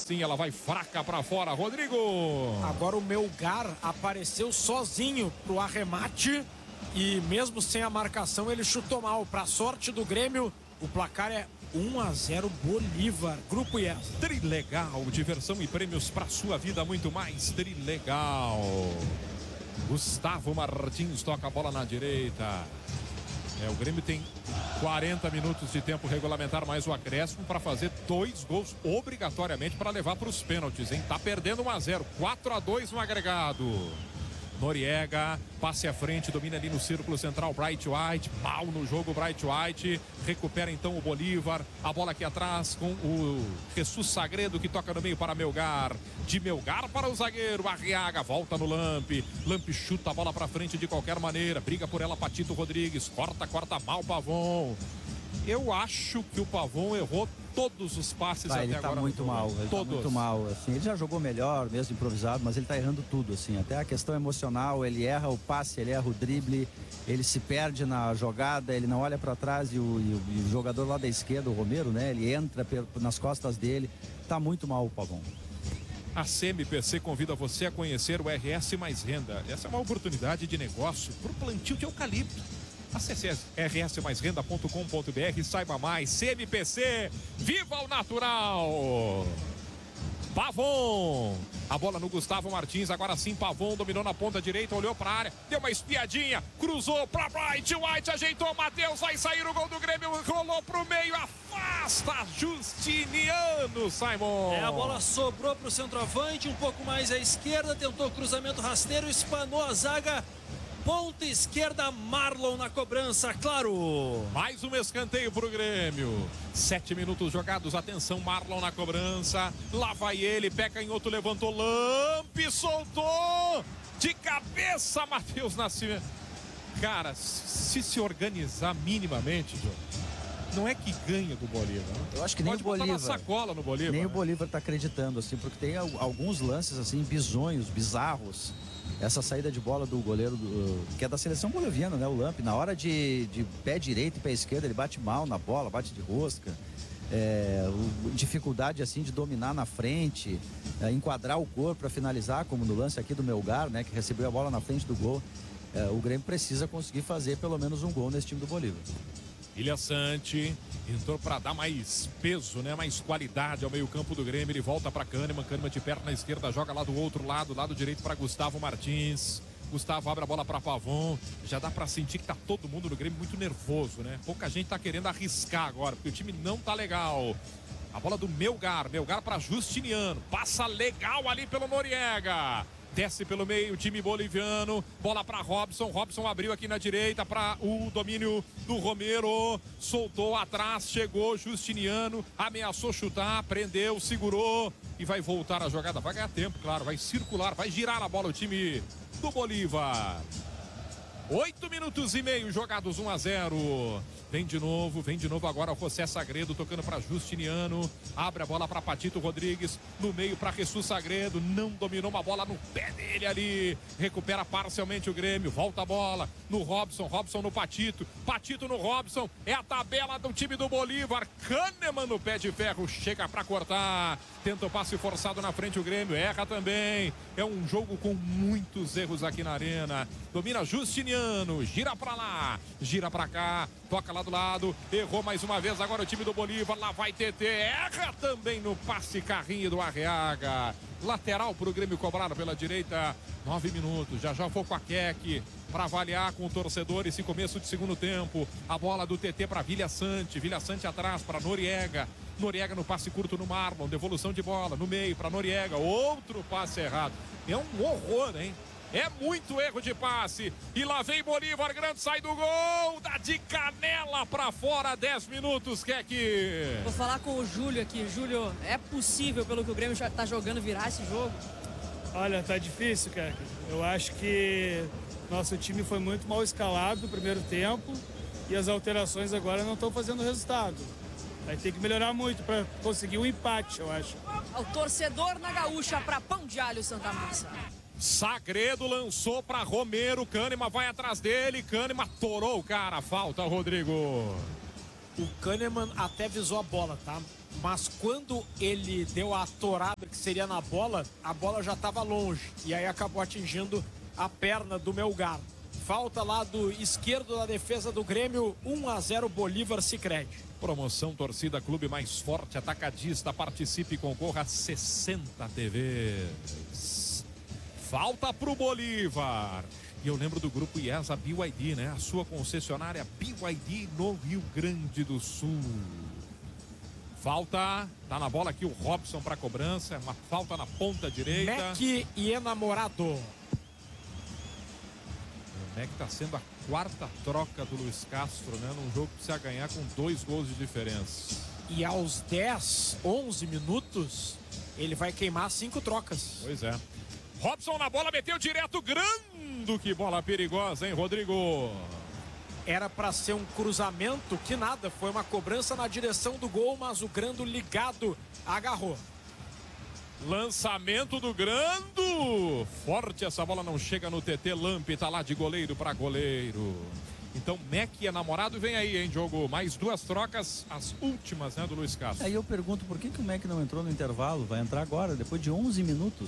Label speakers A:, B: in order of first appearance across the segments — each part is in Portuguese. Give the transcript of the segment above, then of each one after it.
A: sim, ela vai fraca pra fora, Rodrigo.
B: Agora o Melgar apareceu sozinho pro arremate e mesmo sem a marcação ele chutou mal. Pra sorte do Grêmio, o placar é 1-0 Bolívar, Grupo IES.
A: Trilegal, diversão e prêmios pra sua vida, muito mais. Trilegal. Gustavo Martins toca a bola na direita. O Grêmio tem 40 minutos de tempo regulamentar mais o acréscimo para fazer 2 gols obrigatoriamente para levar para os pênaltis, hein? Tá perdendo 1-0, 4-2 no agregado. Noriega, passe à frente, domina ali no círculo central, Bright White, mal no jogo, Bright White, recupera então o Bolívar, a bola aqui atrás com o Jesus Sagredo que toca no meio para Melgar, de Melgar para o zagueiro, Arriaga, volta no Lamp chuta a bola para frente de qualquer maneira, briga por ela Patito Rodrigues, corta mal Pavon. Eu acho que o Pavon errou todos os passes até
C: ele
A: agora.
C: Tá muito mal, ele
A: todos.
C: tá muito mal, assim, ele já jogou melhor, mesmo improvisado, mas ele tá errando tudo, assim, até a questão emocional, ele erra o passe, ele erra o drible, ele se perde na jogada, ele não olha para trás e o jogador lá da esquerda, o Romero, né, ele entra nas costas dele, tá muito mal o Pavon.
A: A CMPC convida você a conhecer o RS Mais Renda. Essa é uma oportunidade de negócio para o plantio de eucalipto. Acesse rsmaisrenda.com.br e saiba mais. CMPC, viva o natural! Pavon, a bola no Gustavo Martins, agora sim Pavon dominou na ponta direita, olhou para a área, deu uma espiadinha, cruzou para Bright White, ajeitou Matheus, vai sair o gol do Grêmio, rolou pro meio, afasta Justiniano, Simon.
D: A bola sobrou pro centroavante, um pouco mais à esquerda, tentou cruzamento rasteiro, espanou a zaga. Ponta esquerda, Marlon na cobrança, claro.
A: Mais um escanteio pro Grêmio. 7 minutos jogados, atenção, Marlon na cobrança. Lá vai ele, pé canhoto, levantou, Lamp, soltou. De cabeça, Matheus Nascimento. Cara, se organizar minimamente, João, não é que ganha do Bolívar. Né?
C: Eu acho que nem
A: Pode
C: o Bolívar.
A: botar uma sacola no Bolívar.
C: Nem
A: né?
C: o Bolívar tá acreditando, assim, porque tem alguns lances, assim, bizonhos, bizarros. Essa saída de bola do goleiro, que é da seleção boliviana, né? O Lamp, na hora de pé direito e pé esquerdo, ele bate mal na bola, bate de rosca. Dificuldade, assim, de dominar na frente, enquadrar o corpo para finalizar, como no lance aqui do Melgar, né? Que recebeu a bola na frente do gol. O Grêmio precisa conseguir fazer pelo menos um gol nesse time do Bolívar.
A: Ilha Sante entrou para dar mais peso, né? Mais qualidade ao meio-campo do Grêmio. Ele volta para Kahneman de perna esquerda, joga lá do outro lado direito para Gustavo Martins. Gustavo abre a bola para Pavon. Já dá para sentir que tá todo mundo no Grêmio muito nervoso, né? Pouca gente tá querendo arriscar agora, porque o time não tá legal. A bola do Melgar para Justiniano. Passa legal ali pelo Noriega. Desce pelo meio o time boliviano, bola para Robson abriu aqui na direita para o domínio do Romero, soltou atrás, chegou Justiniano, ameaçou chutar, prendeu, segurou e vai voltar a jogada, vai ganhar tempo, claro, vai circular, vai girar a bola o time do Bolívar. 8 minutos e meio jogados, 1-0. Vem de novo agora o José Sagredo tocando para Justiniano, abre a bola para Patito Rodrigues, no meio para Jesus Sagredo, não dominou uma bola no pé dele ali, recupera parcialmente o Grêmio, volta a bola no Robson no Patito no Robson, é a tabela do time do Bolívar, Kahneman no pé de ferro, chega para cortar, tenta o passe forçado na frente o Grêmio, erra também, é um jogo com muitos erros aqui na arena, domina Justiniano, gira para lá, gira para cá, toca lá do lado, errou mais uma vez agora o time do Bolívar, lá vai TT, erra também no passe carrinho do Arriaga, lateral para o Grêmio cobrado pela direita, 9 minutos, já vou com a Keck para avaliar com o torcedor esse começo de segundo tempo, a bola do TT para Vilha Sante atrás para Noriega no passe curto no Marlon, devolução de bola no meio para Noriega, outro passe errado, é um horror, hein? É muito erro de passe. E lá vem Bolívar, grande, sai do gol. Dá de canela pra fora, 10 minutos, Keck.
E: Vou falar com o Júlio aqui. Júlio, é possível, pelo que o Grêmio já tá jogando, virar esse jogo?
F: Olha, tá difícil, Keck. Eu acho que nosso time foi muito mal escalado no primeiro tempo e as alterações agora não estão fazendo resultado. Vai ter que melhorar muito para conseguir um empate, eu acho.
E: O torcedor na Gaúcha para Pão de Alho Santa Massa.
A: Sagredo lançou para Romero, Kahneman vai atrás dele, Kahneman torou o cara, falta, Rodrigo.
B: O Kahneman até visou a bola, tá? mas quando ele deu a torada que seria na bola, a bola já estava longe e aí acabou atingindo a perna do Melgar. Falta lado esquerdo da defesa do Grêmio, 1-0 Bolívar Sicredi.
A: Promoção Torcida Clube mais forte, atacadista, participe e concorra a 60 TVs. Falta pro Bolívar. E eu lembro do grupo IESA BYD, né? A sua concessionária BYD no Rio Grande do Sul. Falta, tá na bola aqui o Robson para cobrança, uma falta na ponta direita.
B: Mac e Enamorado.
A: O Mac tá sendo a quarta troca do Luiz Castro, né? Num jogo que precisa ganhar com 2 gols de diferença.
B: E aos 10, 11 minutos, ele vai queimar 5 trocas.
A: Pois é. Robson na bola, meteu direto, Grando, que bola perigosa, hein, Rodrigo?
B: Era para ser um cruzamento, que nada, foi uma cobrança na direção do gol, mas o Grando ligado agarrou.
A: Lançamento do Grando, forte, essa bola não chega no TT, Lamp tá lá de goleiro para goleiro. Então Mac é namorado, vem aí, hein, jogo, mais 2 trocas, as últimas, né, do Luiz Castro.
C: Aí eu pergunto, por que o Mac não entrou no intervalo? Vai entrar agora, depois de 11 minutos.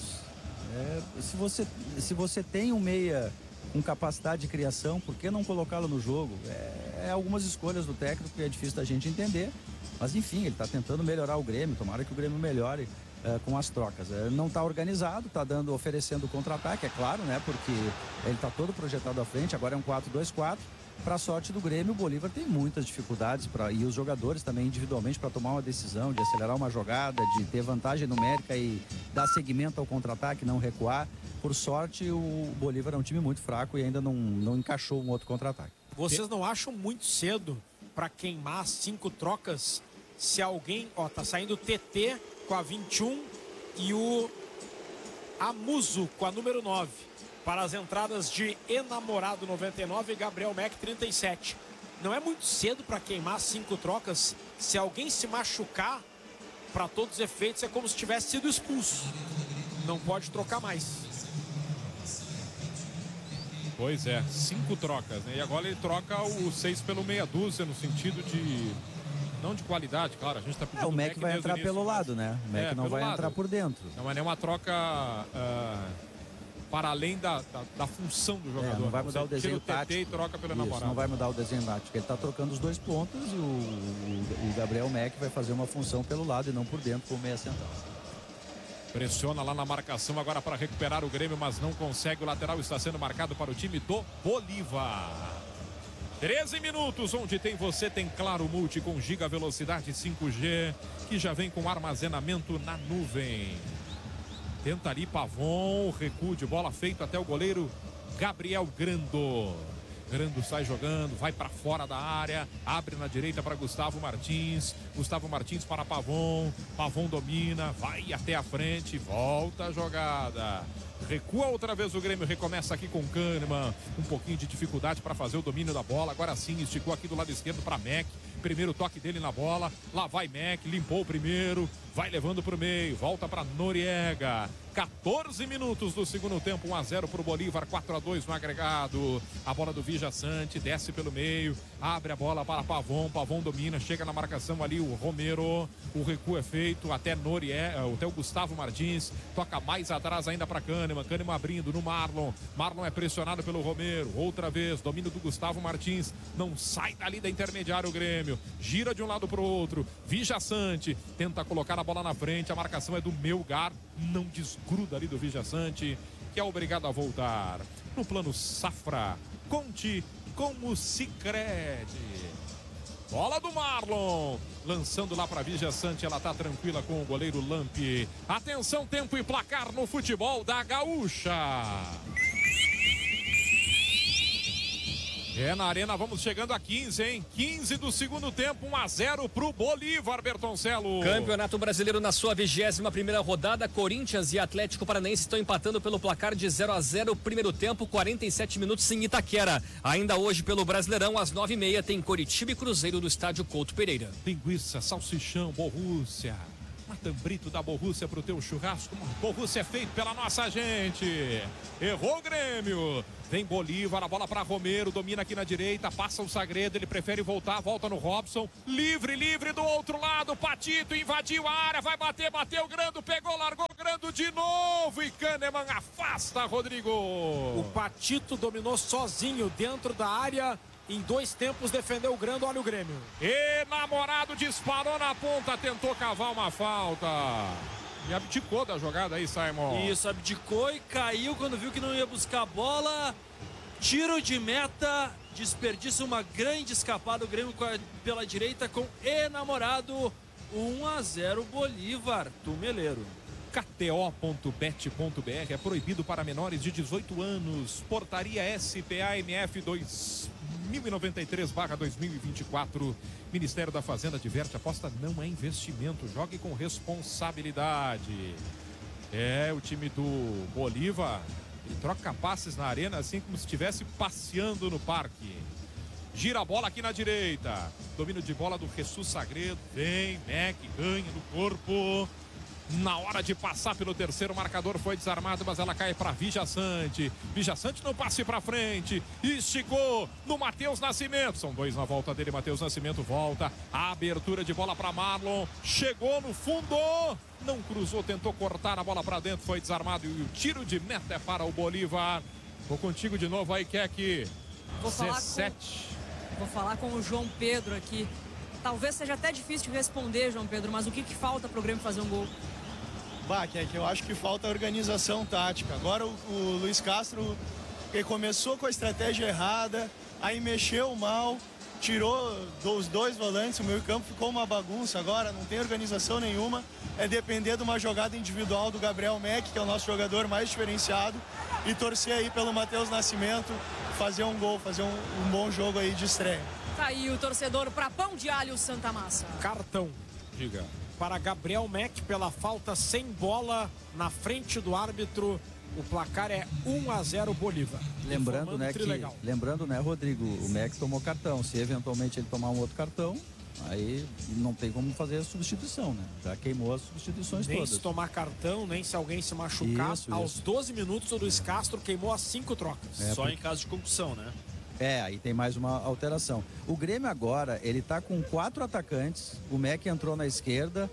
C: Se você tem um meia com capacidade de criação, por que não colocá-lo no jogo? Algumas escolhas do técnico que é difícil da gente entender, mas enfim, ele está tentando melhorar o Grêmio, tomara que o Grêmio melhore com as trocas. Não está organizado, está oferecendo contra-ataque, é claro, né? Porque ele está todo projetado à frente, agora é um 4-2-4. Para a sorte do Grêmio, o Bolívar tem muitas dificuldades e os jogadores também individualmente para tomar uma decisão, de acelerar uma jogada, de ter vantagem numérica e dar seguimento ao contra-ataque, não recuar. Por sorte, o Bolívar é um time muito fraco e ainda não encaixou um outro contra-ataque.
B: Vocês não acham muito cedo para queimar 5 trocas se alguém, tá saindo o TT com a 21 e o Amuso com a número 9. Para as entradas de Enamorado 99 e Gabriel Mac 37. Não é muito cedo para queimar 5 trocas. Se alguém se machucar, para todos os efeitos, é como se tivesse sido expulso. Não pode trocar mais.
A: Pois é, 5 trocas, né? E agora ele troca o 6 pelo meia dúzia, no sentido de... Não de qualidade, claro, a gente está pedindo...
C: O Mac vai entrar pelo lado, né? O Mac não vai entrar por dentro.
A: Não é nenhuma troca... para além da função do jogador.
C: Não vai mudar o desenho tático.
A: E troca pelo namorado.
C: Não vai mudar o desenho tático. Ele está trocando os 2 pontos e o Gabriel Mac vai fazer uma função pelo lado e não por dentro, como meia central.
A: Pressiona lá na marcação agora para recuperar o Grêmio, mas não consegue. O lateral está sendo marcado para o time do Bolívar. 13 minutos, onde tem você, tem Claro Multi com giga velocidade 5G, que já vem com armazenamento na nuvem. Tenta ali Pavon, recuo de bola feito até o goleiro Gabriel Grando. Grando sai jogando, vai para fora da área, abre na direita para Gustavo Martins. Gustavo Martins para Pavon. Pavon domina, vai até a frente, volta a jogada. Recua outra vez o Grêmio, recomeça aqui com Kahneman. Um pouquinho de dificuldade para fazer o domínio da bola. Agora sim, esticou aqui do lado esquerdo para Mac. Primeiro toque dele na bola. Lá vai Mac, limpou o primeiro. Vai levando para o meio, volta para Noriega. 14 minutos do segundo tempo, 1-0 para o Bolívar, 4-2 no agregado. A bola do Vija Sante, desce pelo meio, abre a bola para Pavon. Pavon domina, chega na marcação ali o Romero. O recuo é feito até Noriega, até o Gustavo Martins. Toca mais atrás ainda para Kahneman. Kahneman abrindo no Marlon. Marlon é pressionado pelo Romero. Outra vez, domínio do Gustavo Martins. Não sai dali da intermediária o Grêmio. Gira de um lado para o outro. Vija Sante tenta colocar a bola na frente. A marcação é do Melgar. Não desgruda ali do Vija Sante, que é obrigado a voltar. No plano Safra, conte com o Sicredi. Bola do Marlon, lançando lá para Vija Sante, ela tá tranquila com o goleiro Lamp. Atenção, tempo e placar no futebol da Gaúcha. É na arena, vamos chegando a 15, hein? 15 do segundo tempo, 1-0 pro Bolívar, Bertoncello.
G: Campeonato Brasileiro na sua 21ª rodada, Corinthians e Atlético Paranaense estão empatando pelo placar de 0-0, primeiro tempo, 47 minutos em Itaquera. Ainda hoje pelo Brasileirão, às 9h30, tem Coritiba e Cruzeiro do estádio Couto Pereira.
A: Linguiça, salsichão, Borrússia. Matambrito da Borrússia pro teu churrasco. Borrússia é feito pela nossa gente. Errou o Grêmio. Vem Bolívar, a bola para Romero, domina aqui na direita, passa o Sagredo, ele prefere voltar, volta no Robson. Livre do outro lado, Patito invadiu a área, vai bater, bateu, Grando, pegou, largou, Grando de novo e Kahneman afasta, Rodrigo.
B: O Patito dominou sozinho dentro da área. Em 2 tempos defendeu o Grando, olha o Grêmio.
A: Enamorado disparou na ponta, tentou cavar uma falta. E abdicou da jogada aí, Simon.
D: Isso, abdicou e caiu quando viu que não ia buscar a bola. Tiro de meta, desperdiça uma grande escapada. O Grêmio pela direita com Enamorado. 1-0 Bolívar, Tumeleiro.
A: KTO.bet.br é proibido para menores de 18 anos. Portaria SPAMF 2093/2024. Ministério da Fazenda adverte: aposta não é investimento. Jogue com responsabilidade. O time do Bolívar, ele troca passes na arena assim como se estivesse passeando no parque. Gira a bola aqui na direita. Domínio de bola do Jesus Sagredo. Vem, Mac, ganha no corpo. Na hora de passar pelo terceiro, o marcador foi desarmado, mas ela cai para Vijaçante. Vijaçante no passe para frente. Esticou no Matheus Nascimento. São 2 na volta dele. Matheus Nascimento volta. A abertura de bola para Marlon. Chegou no fundo. Não cruzou, tentou cortar a bola para dentro. Foi desarmado e o tiro de meta é para o Bolívar. Vou contigo de novo aí, Keck.
E: Vou falar com o João Pedro aqui. Talvez seja até difícil de responder, João Pedro, mas o que falta para o Grêmio fazer um gol?
H: Que eu acho que falta organização tática. Agora o Luiz Castro, ele começou com a estratégia errada, aí mexeu mal, tirou os 2 volantes, o meio campo ficou uma bagunça agora, não tem organização nenhuma. É depender de uma jogada individual do Gabriel Mack, que é o nosso jogador mais diferenciado, e torcer aí pelo Matheus Nascimento fazer um gol, fazer um bom jogo aí de estreia.
E: Tá aí o torcedor para Pão de Alho Santa Massa.
B: Cartão.
A: Diga.
B: Para Gabriel Mack pela falta sem bola na frente do árbitro. O placar é 1-0 Bolívar.
C: Lembrando, né, Rodrigo, o Mack tomou cartão. Se eventualmente ele tomar um outro cartão, aí não tem como fazer a substituição, né? Já queimou as substituições
B: nem
C: todas.
B: Nem se tomar cartão, nem se alguém se machucar. Aos 12 minutos, o Luiz Castro queimou as 5 trocas.
D: Só em caso de concussão, né?
C: Aí tem mais uma alteração. O Grêmio agora, ele tá com 4 atacantes. O Mack entrou na esquerda.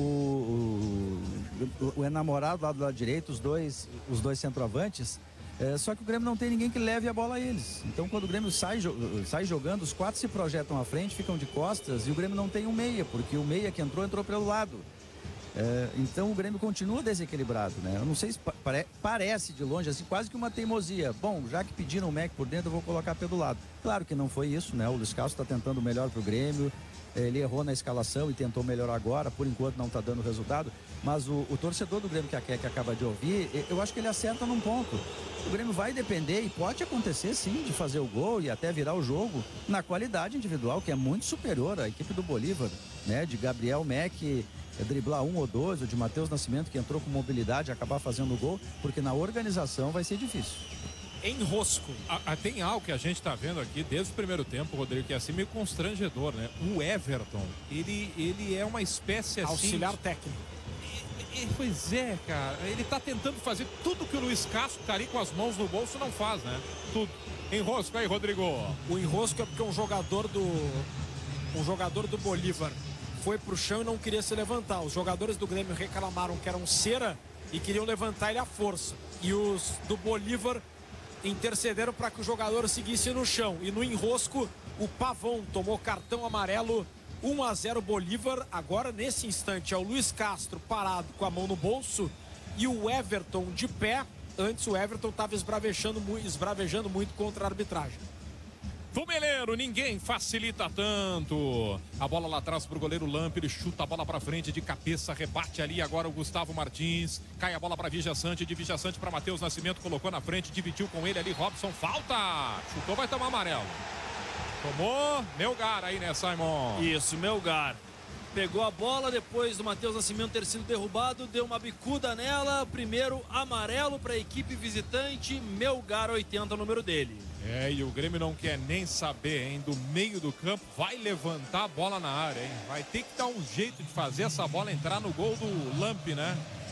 C: O Enamorado lá do lado direito, os dois centroavantes. Só que o Grêmio não tem ninguém que leve a bola a eles. Então, quando o Grêmio sai jogando, os 4 se projetam à frente, ficam de costas, e o Grêmio não tem um meia, porque o meia que entrou pelo lado. Então o Grêmio continua desequilibrado, né? Eu não sei se parece de longe assim, quase que uma teimosia. Bom, já que pediram o Mack por dentro, eu vou colocar pelo lado. Claro que não foi isso, né? O Luiz Castro está tentando o melhor pro Grêmio. Ele errou na escalação e tentou melhorar agora, por enquanto não está dando resultado, mas o torcedor do Grêmio que acaba de ouvir, eu acho que ele acerta num ponto. O Grêmio vai depender, e pode acontecer sim, de fazer o gol e até virar o jogo na qualidade individual, que é muito superior à equipe do Bolívar, né? De Gabriel Mack driblar 1 ou 2, ou de Matheus Nascimento, que entrou com mobilidade e acabar fazendo o gol, porque na organização vai ser difícil.
B: Enrosco.
A: Tem algo que a gente tá vendo aqui desde o primeiro tempo, Rodrigo, que é assim meio constrangedor, né? O Everton, ele é uma espécie assim...
B: auxiliar técnico.
A: Pois é, cara. Ele tá tentando fazer tudo que o Luiz Castro tá ali com as mãos no bolso não faz, né? Tudo. Enrosco aí, Rodrigo.
B: O enrosco é porque um jogador do Bolívar foi pro chão e não queria se levantar. Os jogadores do Grêmio reclamaram que eram cera e queriam levantar ele à força. E os do Bolívar intercederam para que o jogador seguisse no chão. E no enrosco, o Pavão tomou cartão amarelo. 1-0 Bolívar. Agora, nesse instante, é o Luiz Castro parado com a mão no bolso e o Everton de pé. Antes o Everton estava esbravejando muito contra a arbitragem.
A: Tumeleiro, ninguém facilita tanto. A bola lá atrás pro goleiro Lampe, ele chuta a bola pra frente de cabeça, rebate ali agora o Gustavo Martins. Cai a bola pra Vijaçante, de Vijaçante pra Matheus Nascimento, colocou na frente, dividiu com ele ali, Robson, falta. Chutou, vai tomar amarelo. Tomou, Melgar aí, né, Simon?
D: Isso, Melgar. Pegou a bola depois do Matheus Nascimento ter sido derrubado, deu uma bicuda nela. Primeiro amarelo para a equipe visitante, Melgar 80, o número dele.
A: E o Grêmio não quer nem saber, hein? Do meio do campo, vai levantar a bola na área, hein? Vai ter que dar um jeito de fazer essa bola entrar no gol do Lamp, né?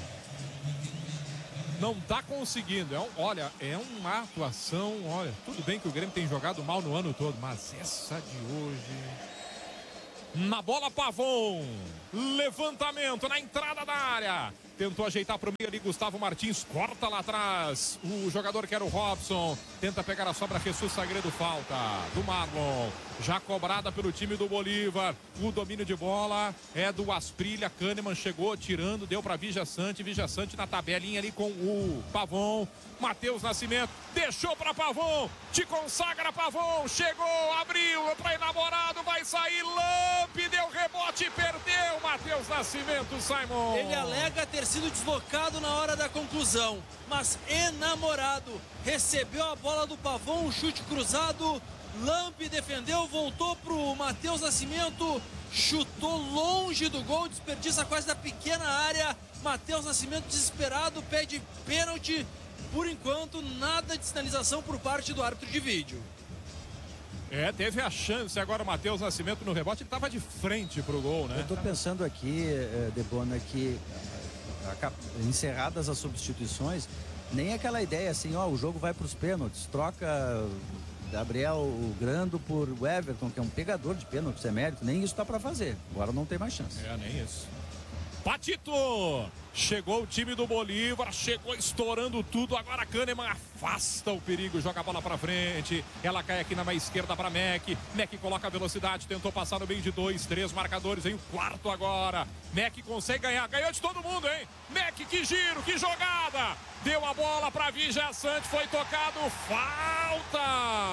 A: Não tá conseguindo. Olha, é uma atuação. Olha, tudo bem que o Grêmio tem jogado mal no ano todo, mas essa de hoje. Na bola, Pavon. Levantamento na entrada da área. Tentou ajeitar para o meio ali, Gustavo Martins, corta lá atrás. O jogador que era o Robson, tenta pegar a sobra, Jesus Sagredo, falta do Marlon. Já cobrada pelo time do Bolívar. O domínio de bola é do Asprilha. Kahneman chegou tirando, deu para Vijaçante. Vijaçante na tabelinha ali com o Pavon. Matheus Nascimento deixou para Pavon. Te consagra, Pavon. Chegou, abriu para Enamorado. Vai sair, Lamp, deu rebote e perdeu. Matheus Nascimento, Simon.
D: Ele alega ter sido deslocado na hora da conclusão, mas Enamorado recebeu a bola do Pavon, um chute cruzado. Lamp defendeu, voltou pro Matheus Nascimento, chutou longe do gol, desperdiça quase da pequena área. Matheus Nascimento desesperado, pede pênalti. Por enquanto, nada de sinalização por parte do árbitro de vídeo.
A: Teve a chance agora o Matheus Nascimento no rebote, ele estava de frente pro gol, né?
C: Eu tô pensando aqui, Debona, que encerradas as substituições, nem aquela ideia assim, o jogo vai para os pênaltis, troca Gabriel Grando por Everton, que é um pegador de pênaltis, é mérito, nem isso tá para fazer, agora não tem mais chance.
A: Nem isso. Patito! Chegou o time do Bolívar, chegou estourando tudo, agora Kahneman afasta o perigo, joga a bola pra frente, ela cai aqui na meia esquerda pra Mac coloca a velocidade, tentou passar no meio de 2, 3 marcadores, em o quarto agora, Mac consegue ganhar, ganhou de todo mundo, hein? Mac, que giro, que jogada, deu a bola pra Vijaçante, foi tocado, falta!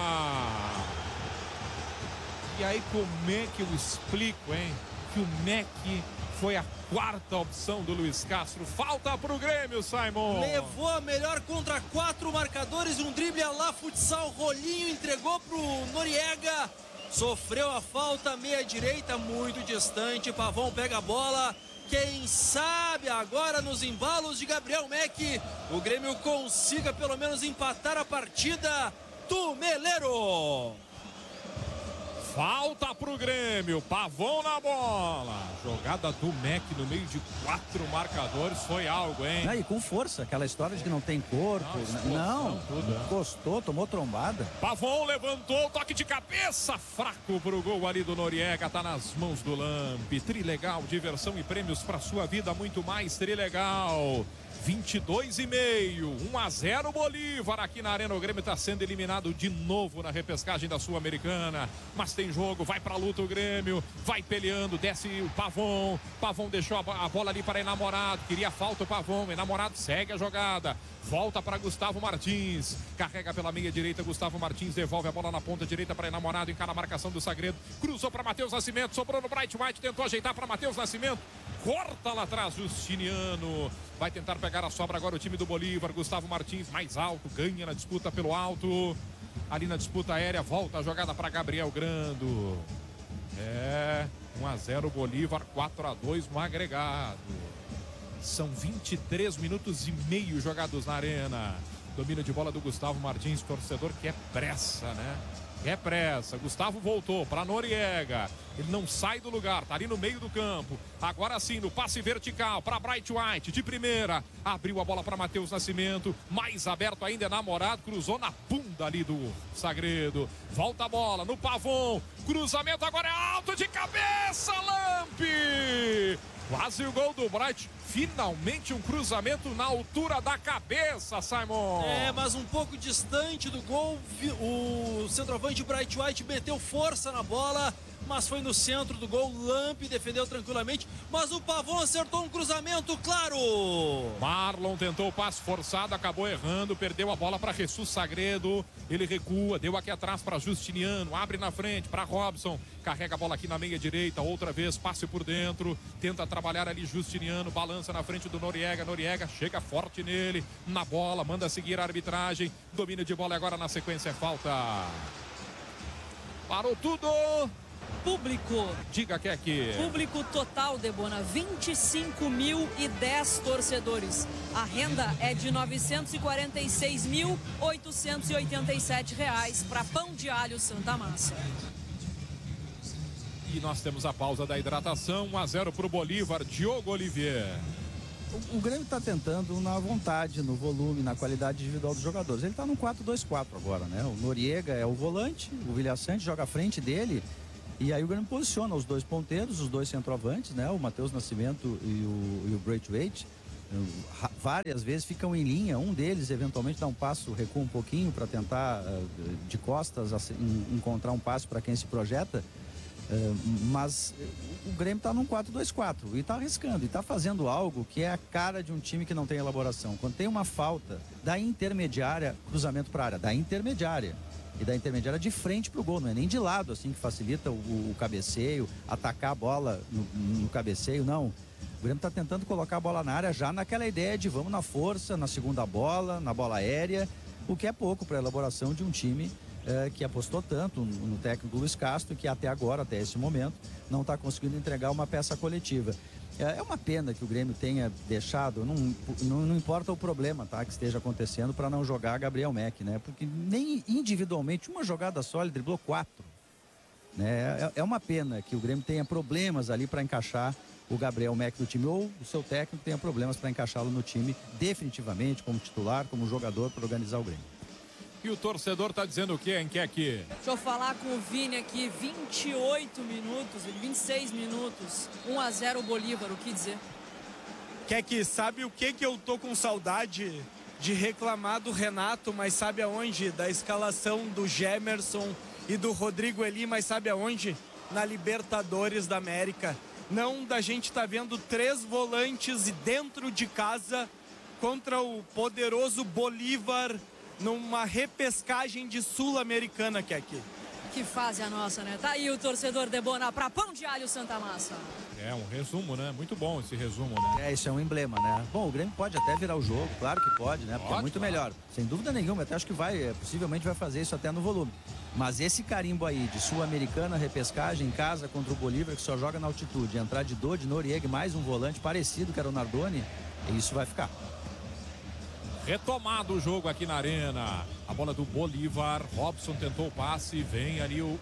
A: E aí como é que eu explico, hein? Que o Mac foi a quarta opção do Luiz Castro. Falta pro Grêmio, Simon.
D: Levou a melhor contra 4 marcadores, um drible a lá futsal, Rolinho entregou pro Noriega. Sofreu a falta, meia direita, muito distante. Pavon pega a bola. Quem sabe agora nos embalos de Gabriel Mac, o Grêmio consiga pelo menos empatar a partida do Meleiro.
A: Falta pro Grêmio, Pavon na bola. Jogada do Mac no meio de 4 marcadores, foi algo, hein?
C: E com força, aquela história de que não tem corpo. Não, encostou, tomou trombada.
A: Pavon levantou, toque de cabeça, fraco pro gol ali do Noriega, tá nas mãos do Lamp. Trilegal, diversão e prêmios pra sua vida, muito mais Trilegal. 22,5, 1-0 Bolívar aqui na Arena. O Grêmio está sendo eliminado de novo na repescagem da Sul-Americana, mas tem jogo, vai pra luta o Grêmio, vai peleando, desce o Pavon, Pavon deixou a bola ali para Enamorado, queria falta o Pavon, Enamorado segue a jogada, volta para Gustavo Martins, carrega pela meia direita, Gustavo Martins devolve a bola na ponta direita para Enamorado, encara a marcação do Sagredo, cruzou para Matheus Nascimento, sobrou no Bright White, tentou ajeitar para Matheus Nascimento, corta lá atrás, Justiniano vai tentar pegar a sobra agora o time do Bolívar. Gustavo Martins mais alto, ganha na disputa pelo alto, ali na disputa aérea, volta a jogada para Gabriel Grando. 1-0 Bolívar, 4-2 no agregado. São 23 minutos e meio jogados na arena. Domínio de bola do Gustavo Martins, torcedor que é pressa, né? É pressa, Gustavo voltou para Noriega, ele não sai do lugar, tá ali no meio do campo, agora sim no passe vertical para Bright White, de primeira, abriu a bola para Matheus Nascimento, mais aberto ainda, Enamorado, cruzou na bunda ali do Sagredo, volta a bola no Pavon, cruzamento agora é alto de cabeça, Lamp! Quase o gol do Bright, finalmente um cruzamento na altura da cabeça, Simon.
D: Mas um pouco distante do gol, o centroavante Bright White meteu força na bola, mas foi no centro do gol, Lamp defendeu tranquilamente, mas o Pavon acertou um cruzamento, claro!
A: Marlon tentou o passe forçado, acabou errando, perdeu a bola para Jesus Sagredo, ele recua, deu aqui atrás para Justiniano, abre na frente para Robson, carrega a bola aqui na meia direita, outra vez, passe por dentro, tenta trabalhar ali Justiniano, balança na frente do Noriega, Noriega chega forte nele, na bola, manda seguir a arbitragem, domínio de bola agora na sequência, falta. Parou tudo!
E: Público.
A: Diga, Keke.
E: Público total, Debona, 25.010 torcedores. A renda é de R$ 946.887 para Pão de Alho Santa Massa.
A: E nós temos a pausa da hidratação, 1-0 para o Bolívar, Diogo Olivier.
C: O Grêmio está tentando na vontade, no volume, na qualidade individual dos jogadores. Ele está no 4-2-4 agora, né? O Noriega é o volante, o Vilhaçante joga à frente dele. E aí o Grêmio posiciona os dois ponteiros, os dois centroavantes, né? O Matheus Nascimento e o Braithwaite. Várias vezes ficam em linha, um deles eventualmente dá um passo, recua um pouquinho para tentar de costas encontrar um passo para quem se projeta. Mas o Grêmio está num 4-2-4 e está arriscando, e está fazendo algo que é a cara de um time que não tem elaboração. Quando tem uma falta da intermediária, cruzamento para a área, da intermediária. E da intermediária de frente para o gol, não é nem de lado, assim, que facilita o cabeceio, atacar a bola no cabeceio, não. O Grêmio está tentando colocar a bola na área já naquela ideia de vamos na força, na segunda bola, na bola aérea, o que é pouco para a elaboração de um time que apostou tanto no técnico Luiz Castro, que até agora, até esse momento, não está conseguindo entregar uma peça coletiva. É uma pena que o Grêmio tenha deixado, não importa o problema, tá, que esteja acontecendo, para não jogar Gabriel Mack, né? Porque nem individualmente, uma jogada só, ele driblou 4. Né? É uma pena que o Grêmio tenha problemas ali para encaixar o Gabriel Mack no time, ou o seu técnico tenha problemas para encaixá-lo no time definitivamente, como titular, como jogador, para organizar o Grêmio.
A: E o torcedor está dizendo o quê, hein, Keke?
E: Deixa eu falar com o Vini aqui, 28 minutos, 26 minutos, 1-0 o Bolívar, o que dizer?
I: Keke, sabe o que eu tô com saudade de reclamar do Renato, mas sabe aonde? Da escalação do Gemerson e do Rodrigo Eli, mas sabe aonde? Na Libertadores da América. Não da gente tá vendo 3 volantes dentro de casa contra o poderoso Bolívar numa repescagem de Sul-Americana, Keke.
E: Que fase a nossa, né? Tá aí o torcedor Debona para Pão de Alho Santa Massa.
A: É um resumo, né? Muito bom esse resumo, né?
C: Isso é um emblema, né? Bom, o Grêmio pode até virar o jogo, claro que pode, né? Porque é muito melhor. Sem dúvida nenhuma, até acho que possivelmente vai fazer isso até no volume. Mas esse carimbo aí de Sul-Americana, repescagem em casa contra o Bolívar, que só joga na altitude, entrar de Dodi, Noriega, mais um volante parecido que era o Nardoni, isso vai ficar.
A: Retomado o jogo aqui na arena. A bola do Bolívar. Robson tentou o passe. Vem ali o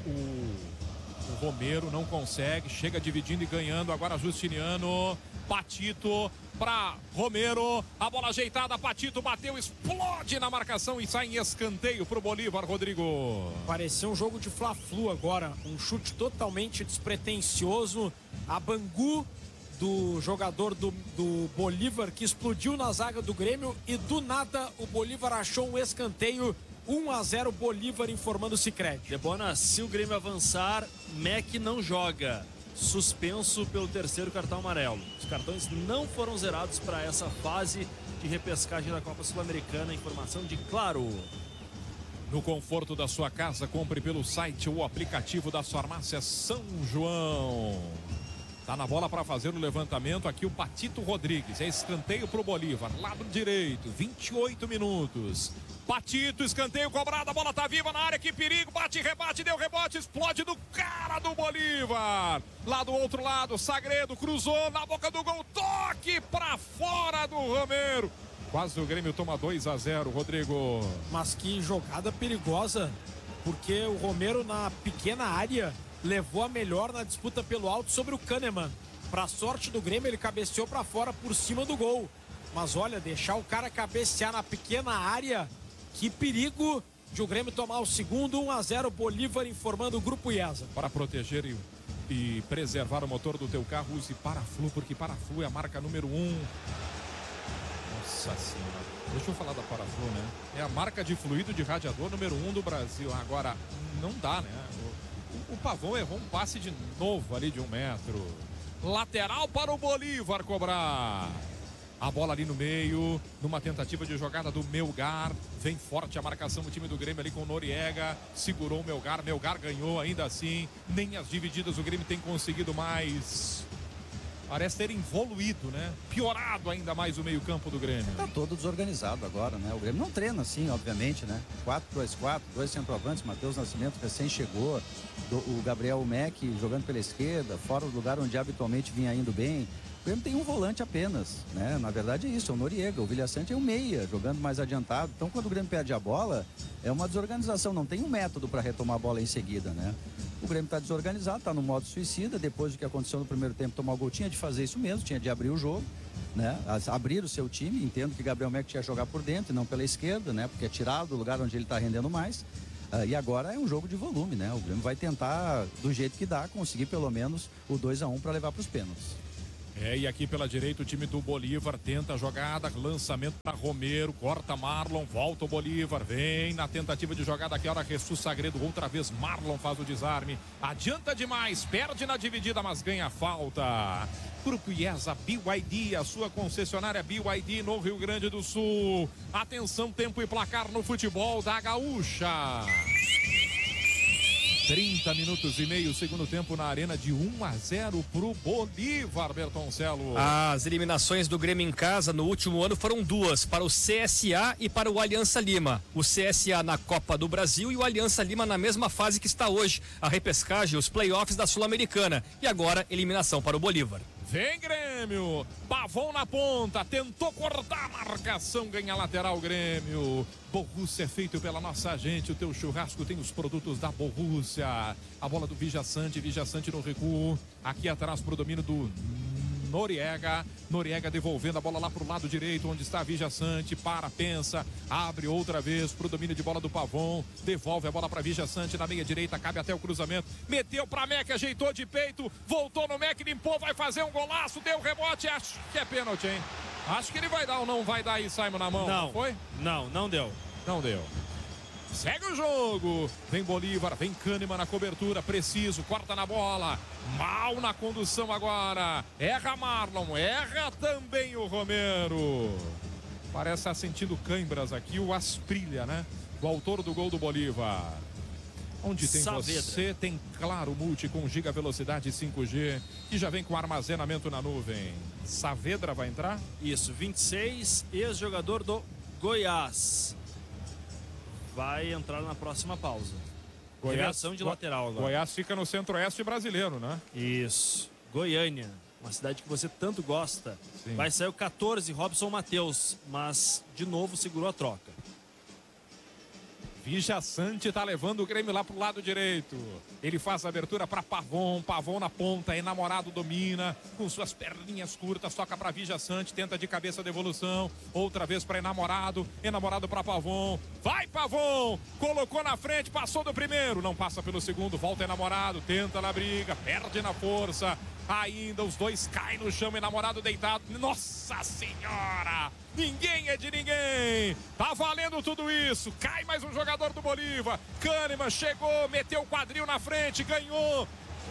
A: Romero. Não consegue. Chega dividindo e ganhando. Agora Justiniano. Patito para Romero. A bola ajeitada. Patito bateu. Explode na marcação e sai em escanteio para o Bolívar, Rodrigo.
B: Pareceu um jogo de Fla-Flu agora. Um chute totalmente despretensioso. A Bangu do jogador do Bolívar, que explodiu na zaga do Grêmio, e do nada o Bolívar achou um escanteio. 1-0 Bolívar, informando o Sicredi.
D: Debona, se o Grêmio avançar, Mack não joga. Suspenso pelo 3º cartão amarelo. Os cartões não foram zerados para essa fase de repescagem da Copa Sul-Americana. Informação de Claro.
A: No conforto da sua casa, compre pelo site ou aplicativo da Farmácia São João. Tá na bola para fazer o levantamento aqui o Patito Rodrigues. É escanteio pro Bolívar, lado direito, 28 minutos. Patito, escanteio cobrado, a bola tá viva na área, que perigo, bate, rebate, deu rebote, explode do cara do Bolívar. Lá do outro lado, Sagredo cruzou na boca do gol, toque para fora do Romero. Quase o Grêmio toma 2-0, Rodrigo.
B: Mas que jogada perigosa, porque o Romero na pequena área levou a melhor na disputa pelo alto sobre o Kahneman. Pra sorte do Grêmio, ele cabeceou pra fora por cima do gol. Mas olha, deixar o cara cabecear na pequena área, que perigo de o Grêmio tomar o segundo. 1-0 Bolívar, informando o Grupo IESA.
A: Para proteger e preservar o motor do teu carro, use Paraflu, porque Paraflu é a marca número 1. Nossa senhora. Deixa eu falar da Paraflu, né? É a marca de fluido de radiador número 1 do Brasil. Agora, não dá, né? O Pavão errou um passe de novo ali de 1 metro. Lateral para o Bolívar cobrar. A bola ali no meio, numa tentativa de jogada do Melgar. Vem forte a marcação do time do Grêmio ali com o Noriega. Segurou o Melgar. Melgar ganhou ainda assim. Nem as divididas o Grêmio tem conseguido mais. parece ter evoluído, né? Piorado ainda mais o meio-campo do Grêmio.
C: Tá todo desorganizado agora, né? O Grêmio não treina assim, obviamente, né? 4-2-4, 2 centroavantes, Matheus Nascimento recém chegou, o Gabriel Mack jogando pela esquerda, fora do lugar onde habitualmente vinha indo bem. O Grêmio tem um volante apenas, né? Na verdade é isso, é o Noriega. O Vilhaçante é um meia, jogando mais adiantado. Então, quando o Grêmio perde a bola, é uma desorganização. Não tem um método para retomar a bola em seguida, né? O Grêmio está desorganizado, está no modo suicida. Depois do que aconteceu no primeiro tempo, tomar o gol, tinha de fazer isso mesmo, tinha de abrir o jogo, né? Abrir o seu time. Entendo que Gabriel Mack tinha que jogar por dentro e não pela esquerda, né? Porque é tirado do lugar onde ele está rendendo mais. E agora é um jogo de volume, né? O Grêmio vai tentar, do jeito que dá, conseguir pelo menos o 2-1 para levar para os pênaltis.
A: E aqui pela direita o time do Bolívar tenta a jogada, lançamento para Romero, corta Marlon, volta o Bolívar, vem na tentativa de jogada aqui, hora Jesus Sagredo, outra vez Marlon faz o desarme, adianta demais, perde na dividida, mas ganha a falta. Grupo IESA BYD, a sua concessionária BYD no Rio Grande do Sul. Atenção, tempo e placar no futebol da Gaúcha. 30 minutos e meio, segundo tempo na arena, de 1-0 pro Bolívar, Bertoncelo.
G: As eliminações do Grêmio em casa no último ano foram duas, para o CSA e para o Aliança Lima. O CSA na Copa do Brasil e o Aliança Lima na mesma fase que está hoje, a repescagem, os playoffs da Sul-Americana. E agora, eliminação para o Bolívar.
A: Vem Grêmio, Pavon na ponta, tentou cortar a marcação, ganha lateral Grêmio. Borussia é feito pela nossa gente, o teu churrasco tem os produtos da Borussia. A bola do Vijaçante no recuo, aqui atrás pro domínio do Noriega devolvendo a bola lá pro lado direito, onde está Vijaçante, pensa, abre outra vez pro domínio de bola do Pavon, devolve a bola para Vijaçante na meia direita, cabe até o cruzamento, meteu pra Mack, ajeitou de peito, voltou no Mack, limpou, vai fazer um golaço, deu rebote, acho que é pênalti, hein? Acho que ele vai dar ou não vai dar aí, Simon, na mão?
D: Não,
A: foi?
D: Não deu.
A: Não deu. Segue o jogo, vem Bolívar, vem Kahneman na cobertura, preciso, corta na bola, mal na condução agora, erra Marlon, erra também o Romero. Parece estar sentindo cãibras aqui o Asprilha, né? O autor do gol do Bolívar. Onde tem
D: Saavedra.
A: você, tem Claro Multi com giga velocidade 5G, que já vem com armazenamento na nuvem. Saavedra vai entrar?
D: Isso, 26, ex-jogador do Goiás. Vai entrar na próxima pausa. Reversão de lateral agora.
A: Goiás fica no centro-oeste brasileiro, né?
D: Isso. Goiânia, uma cidade que você tanto gosta.
A: Sim.
D: Vai sair o 14, Robson Matheus, mas de novo segurou a troca.
A: Vijaçante tá levando o Grêmio lá pro lado direito. Ele faz a abertura para Pavon na ponta, Enamorado domina com suas perninhas curtas, toca para Vijaçante, tenta de cabeça a devolução, outra vez para Enamorado para Pavon. Vai Pavon, colocou na frente, passou do primeiro, não passa pelo segundo, volta Enamorado, tenta na briga, perde na força. Ainda os dois caem no chão, Enamorado deitado. Nossa Senhora! Ninguém é de ninguém! Tá valendo tudo isso! Cai mais um jogador do Bolívar. Kahneman chegou, meteu o quadril na frente, ganhou.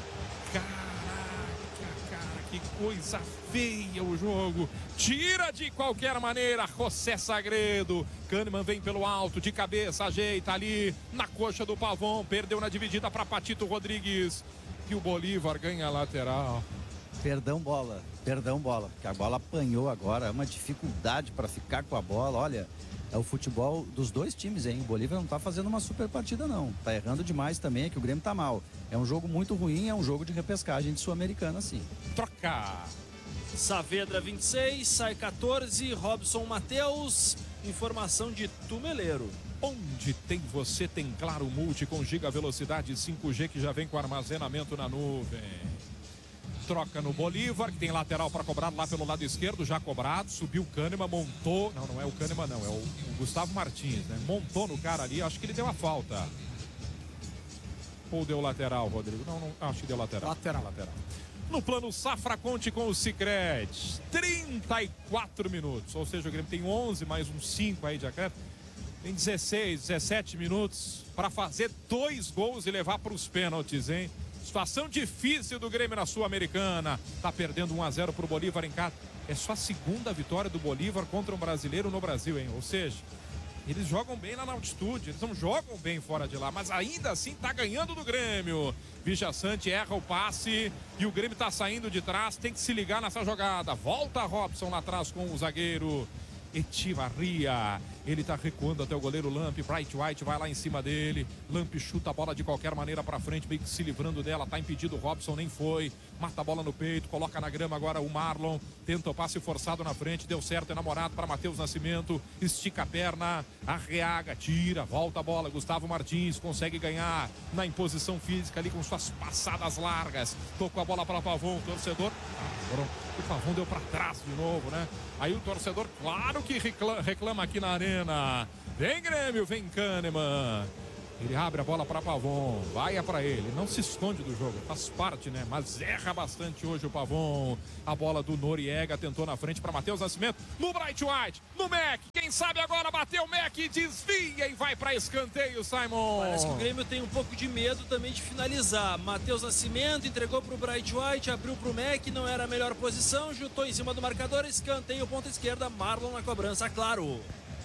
A: Caraca, cara, que coisa feia o jogo. Tira de qualquer maneira, José Sagredo. Kahneman vem pelo alto, de cabeça, ajeita ali na coxa do Pavon. Perdeu na dividida para Patito Rodrigues. E o Bolívar ganha a lateral.
C: Perdão bola, porque a bola apanhou agora, é uma dificuldade para ficar com a bola. Olha, é o futebol dos dois times, hein? O Bolívar não tá fazendo uma super partida não, tá errando demais também, é que o Grêmio tá mal. É um jogo muito ruim, é um jogo de repescagem de Sul-Americana, sim.
A: Troca!
D: Saavedra 26, sai 14, Robson Matheus, informação de Tumeleiro.
A: Onde tem você, tem Claro Multi com giga velocidade 5G que já vem com armazenamento na nuvem. Troca no Bolívar, que tem lateral para cobrar lá pelo lado esquerdo, já cobrado, subiu o Kahneman, montou, não é o Kahneman não, é o Gustavo Martins, né? Montou no cara ali, acho que ele deu a falta. Ou deu lateral, Rodrigo? Não, acho que deu lateral. Lateral. No plano Safra, conte com o Sicredi. 34 minutos, ou seja, o Grêmio tem 11, mais uns 5 aí de acréscimo. Tem 16, 17 minutos para fazer 2 gols e levar para os pênaltis, hein? Situação difícil do Grêmio na Sul-Americana. Tá perdendo 1-0 para o Bolívar em casa. É só a segunda vitória do Bolívar contra um brasileiro no Brasil, hein? Ou seja, Eles jogam bem lá na altitude, eles não jogam bem fora de lá, mas ainda assim tá ganhando do Grêmio. Vijaçante erra o passe e o Grêmio tá saindo de trás, tem que se ligar nessa jogada. Volta Robson lá atrás com o zagueiro Echevarria. Ele tá recuando até o goleiro Lamp. Bright White vai lá em cima dele. Lamp chuta a bola de qualquer maneira pra frente, meio que se livrando dela. Tá impedido, o Robson nem foi. Mata a bola no peito, coloca na grama agora o Marlon. Tenta o passe forçado na frente, deu certo, enamorado para Matheus Nascimento. Estica a perna, Arreaga, tira, volta a bola. Gustavo Martins consegue ganhar na imposição física ali com suas passadas largas. Tocou a bola para Pavon, torcedor. O Pavon deu para trás de novo, né? Aí o torcedor, claro que reclama aqui na arena. Vem Grêmio, vem Kahneman. Ele abre a bola para Pavon, vai para ele, não se esconde do jogo, faz parte, né? Mas erra bastante hoje o Pavon. A bola do Noriega tentou na frente para Matheus Nascimento, no Bright White, no Mac. Quem sabe agora bateu o Mac, desvia e vai para escanteio, Simon.
D: Parece que o Grêmio tem um pouco de medo também de finalizar. Matheus Nascimento entregou para o Bright White, abriu para o Mac, não era a melhor posição, chutou em cima do marcador, escanteio, ponta esquerda, Marlon na cobrança, claro.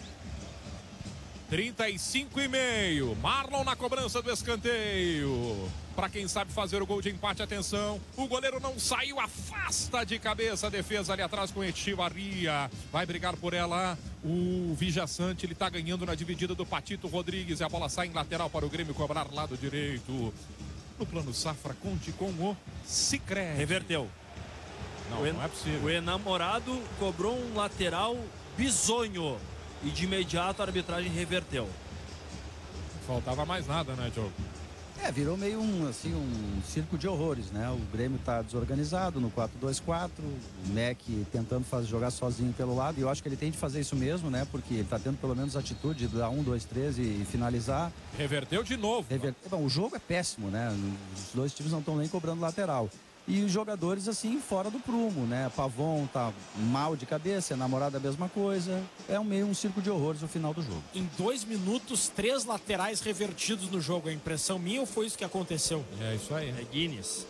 A: 35,5. Marlon na cobrança do escanteio. Para quem sabe fazer o gol de empate, atenção. O goleiro não saiu, afasta de cabeça a defesa ali atrás com Echevarria. Vai brigar por ela o Vijaçante. Ele tá ganhando na dividida do Patito Rodrigues. E a bola sai em lateral para o Grêmio cobrar lado direito. No plano Safra, conte com o Sicredi.
D: Reverteu.
A: Não é possível.
D: O enamorado cobrou um lateral bizonho. E de imediato a arbitragem reverteu.
A: Faltava mais nada, né, Diogo?
C: Virou meio um circo de horrores, né? O Grêmio tá desorganizado no 4-2-4, o Mac tentando jogar sozinho pelo lado, e eu acho que ele tem de fazer isso mesmo, né? Porque ele tá tendo pelo menos a atitude de dar 1, 2, 3 e finalizar.
A: Reverteu de novo.
C: Bom, o jogo é péssimo, né? Os dois times não estão nem cobrando lateral. E os jogadores, assim, fora do prumo, né? Pavon tá mal de cabeça, namorada a mesma coisa. É meio um circo de horrores o final do jogo.
B: Em 2 minutos, 3 laterais revertidos no jogo. A impressão minha ou foi isso que aconteceu?
A: É isso aí.
D: É Guinness.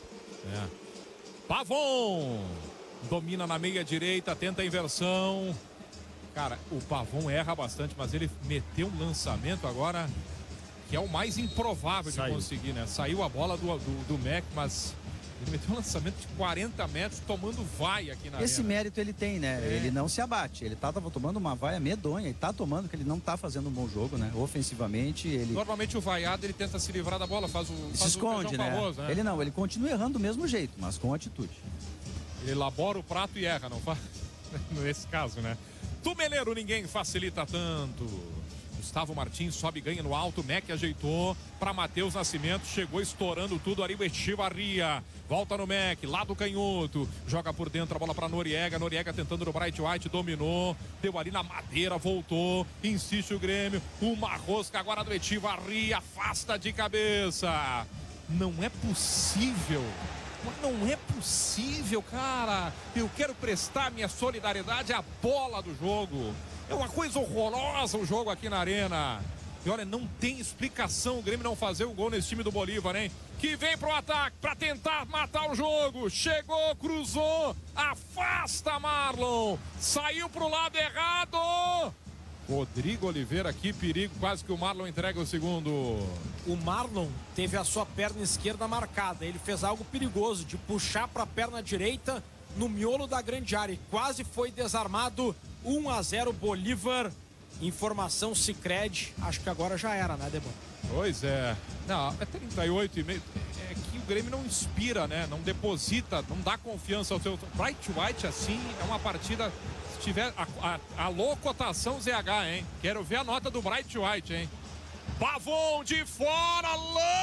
A: Pavon domina na meia direita, tenta a inversão. Cara, o Pavon erra bastante, mas ele meteu um lançamento agora que é o mais improvável de conseguir, né? Saiu a bola do Mac, mas... ele meteu um lançamento de 40 metros, tomando vaia aqui na
C: Esse
A: arena.
C: mérito ele tem, né? Ele não se abate. Ele tava tomando uma vaia medonha. E tá tomando, que ele não tá fazendo um bom jogo, né? Ofensivamente, ele...
A: Normalmente o vaiado, ele tenta se livrar da bola, faz
C: se esconde, né?
A: Famoso, né?
C: Ele continua errando do mesmo jeito, mas com atitude.
A: Ele elabora o prato e erra, não faz? Nesse caso, né? Tumeleiro, ninguém facilita tanto. Gustavo Martins sobe e ganha no alto. Mac ajeitou para Matheus Nascimento. Chegou estourando tudo ali o Echevarria. Volta no Mac, lado canhoto. Joga por dentro a bola para Noriega. Noriega tentando no Bright White. Dominou. Deu ali na madeira. Voltou. Insiste o Grêmio. Uma rosca agora do Echevarria. Afasta de cabeça. Não é possível. Não é possível, cara. Eu quero prestar minha solidariedade à bola do jogo. É uma coisa horrorosa o jogo aqui na arena. E olha, não tem explicação o Grêmio não fazer o gol nesse time do Bolívar, hein? Que vem pro ataque para tentar matar o jogo. Chegou, cruzou, afasta Marlon. Saiu pro lado errado. Rodrigo Oliveira, que perigo, quase que o Marlon entrega o segundo.
B: O Marlon teve a sua perna esquerda marcada. Ele fez algo perigoso de puxar para a perna direita no miolo da grande área e quase foi desarmado. 1-0 Bolívar. Informação Sicredi. Acho que agora já era, né, Debon?
A: Pois é. Não, é 38,5. É que o Grêmio não inspira, né? Não deposita, não dá confiança ao seu... Bright White, assim, é uma partida... Se tiver... Alô, cotação ZH, hein? Quero ver a nota do Bright White, hein? Pavon de fora,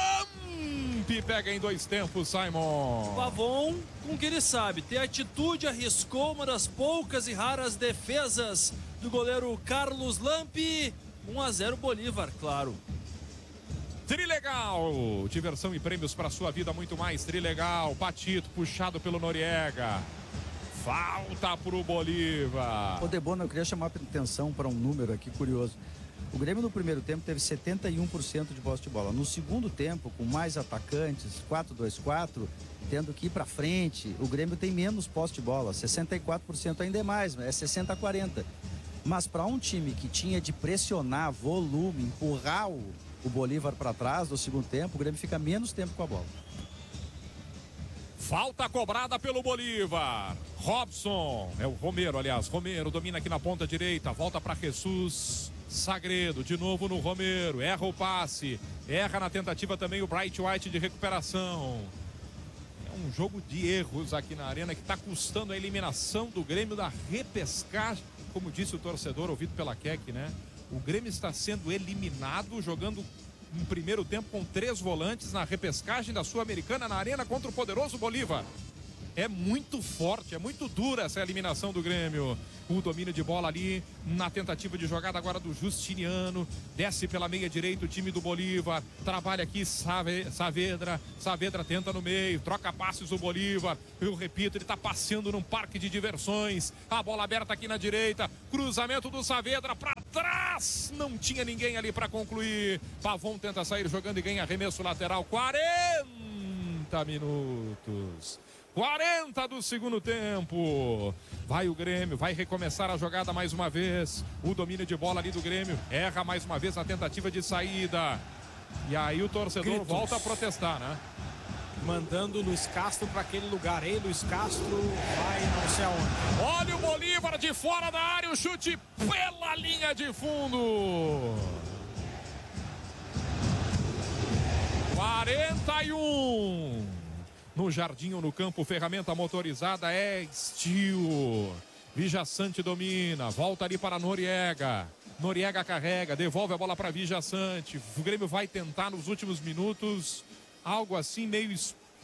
A: Lamp pega em 2 tempos, Simon.
D: Pavon, com o que ele sabe, ter atitude, arriscou uma das poucas e raras defesas do goleiro Carlos Lamp. 1-0 Bolívar, claro.
A: Trilegal, diversão e prêmios para sua vida, muito mais. Trilegal, Patito, puxado pelo Noriega. Falta pro Bolívar.
C: Ô Debona, eu queria chamar a atenção para um número aqui curioso. O Grêmio no primeiro tempo teve 71% de posse de bola. No segundo tempo, com mais atacantes, 4-2-4, tendo que ir para frente, o Grêmio tem menos posse de bola, 64%, ainda é mais, é 60-40. Mas para um time que tinha de pressionar, volume, empurrar o Bolívar para trás no segundo tempo, o Grêmio fica menos tempo com a bola.
A: Falta cobrada pelo Bolívar. Robson, é o Romero, aliás. Romero domina aqui na ponta direita. Volta para Jesus Sagredo. De novo no Romero. Erra o passe. Erra na tentativa também o Bright White de recuperação. É um jogo de erros aqui na arena que está custando a eliminação do Grêmio da repescagem. Como disse o torcedor ouvido pela Keck, né? O Grêmio está sendo eliminado jogando um primeiro tempo com 3 volantes na repescagem da Sul-Americana na arena contra o poderoso Bolívar. É muito forte, é muito dura essa eliminação do Grêmio. O domínio de bola ali na tentativa de jogada agora do Justiniano. Desce pela meia direita o time do Bolívar. Trabalha aqui Saavedra. Saavedra tenta no meio, troca passes o Bolívar. Eu repito, ele está passeando num parque de diversões. A bola aberta aqui na direita. Cruzamento do Saavedra para trás. Não tinha ninguém ali para concluir. Pavon tenta sair jogando e ganha arremesso lateral. 40 minutos. 40 do segundo tempo. Vai o Grêmio, vai recomeçar a jogada mais uma vez. O domínio de bola ali do Grêmio. Erra mais uma vez a tentativa de saída. E aí o torcedor volta a protestar, né?
B: Mandando o Luiz Castro para aquele lugar. Ei, Luiz Castro, vai não sei aonde.
A: Olha o Bolívar de fora da área. O chute pela linha de fundo. 41. No jardim ou no campo, ferramenta motorizada é Steel. Vijaçante domina, volta ali para Noriega. Noriega carrega, devolve a bola para Vijaçante. O Grêmio vai tentar nos últimos minutos algo assim meio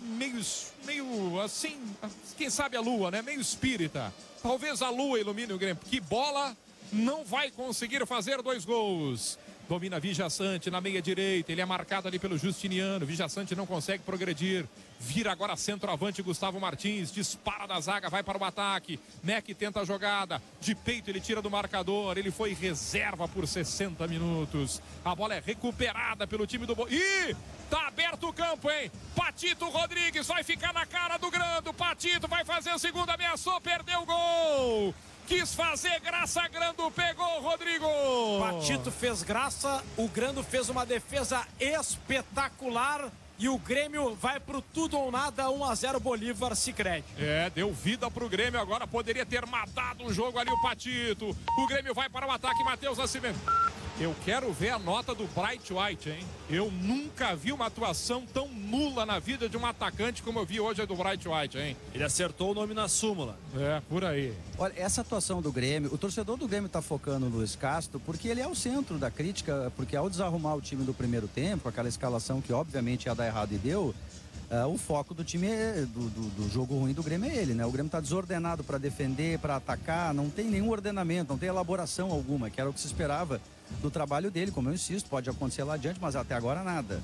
A: assim, quem sabe a lua, né? Meio espírita. Talvez a lua ilumine o Grêmio. Que bola, não vai conseguir fazer 2 gols. Domina Vijaçante na meia direita. Ele é marcado ali pelo Justiniano. Vijaçante não consegue progredir. Vira agora centroavante Gustavo Martins. Dispara da zaga, vai para o ataque. Neck tenta a jogada. De peito ele tira do marcador. Ele foi reserva por 60 minutos. A bola é recuperada pelo time do... Ih! Tá aberto o campo, hein? Patito Rodrigues vai ficar na cara do Grando. Patito vai fazer a segunda, ameaçou, perdeu o gol. Quis fazer graça, Grando pegou, Rodrigo.
B: Patito fez graça, o Grando fez uma defesa espetacular e o Grêmio vai pro tudo ou nada, 1-0 Bolívar, Sicredi.
A: É, deu vida pro Grêmio, agora poderia ter matado o jogo ali o Patito. O Grêmio vai para o ataque, Matheus Nascimento. Eu quero ver a nota do Bright White, hein? Eu nunca vi uma atuação tão nula na vida de um atacante como eu vi hoje do Bright White, hein?
D: Ele acertou o nome na súmula.
A: É, por aí.
C: Olha, essa atuação do Grêmio, o torcedor do Grêmio tá focando no Luiz Castro porque ele é o centro da crítica, porque ao desarrumar o time do primeiro tempo, aquela escalação que obviamente ia dar errado e deu, o foco do time, do jogo ruim do Grêmio é ele, né? O Grêmio tá desordenado para defender, para atacar, não tem nenhum ordenamento, não tem elaboração alguma, que era o que se esperava do trabalho dele, como eu insisto, pode acontecer lá adiante, mas até agora nada.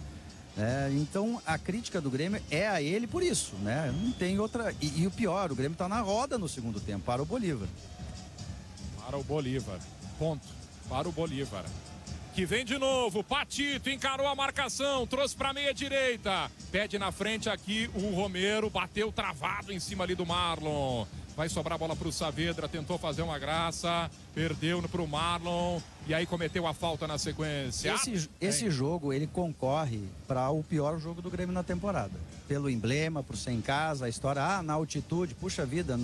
C: Então a crítica do Grêmio é a ele por isso, né? Não tem outra. E o pior, o Grêmio tá na roda no segundo tempo, para o Bolívar.
A: Para o Bolívar, ponto, para o Bolívar. Que vem de novo, Patito encarou a marcação, trouxe para meia direita, pede na frente aqui o Romero, bateu travado em cima ali do Marlon. Vai sobrar a bola para o Saavedra, tentou fazer uma graça, perdeu para o Marlon e aí cometeu a falta na sequência.
C: Esse jogo, ele concorre para o pior jogo do Grêmio na temporada. Pelo emblema, por ser em casa, a história, na altitude, puxa vida,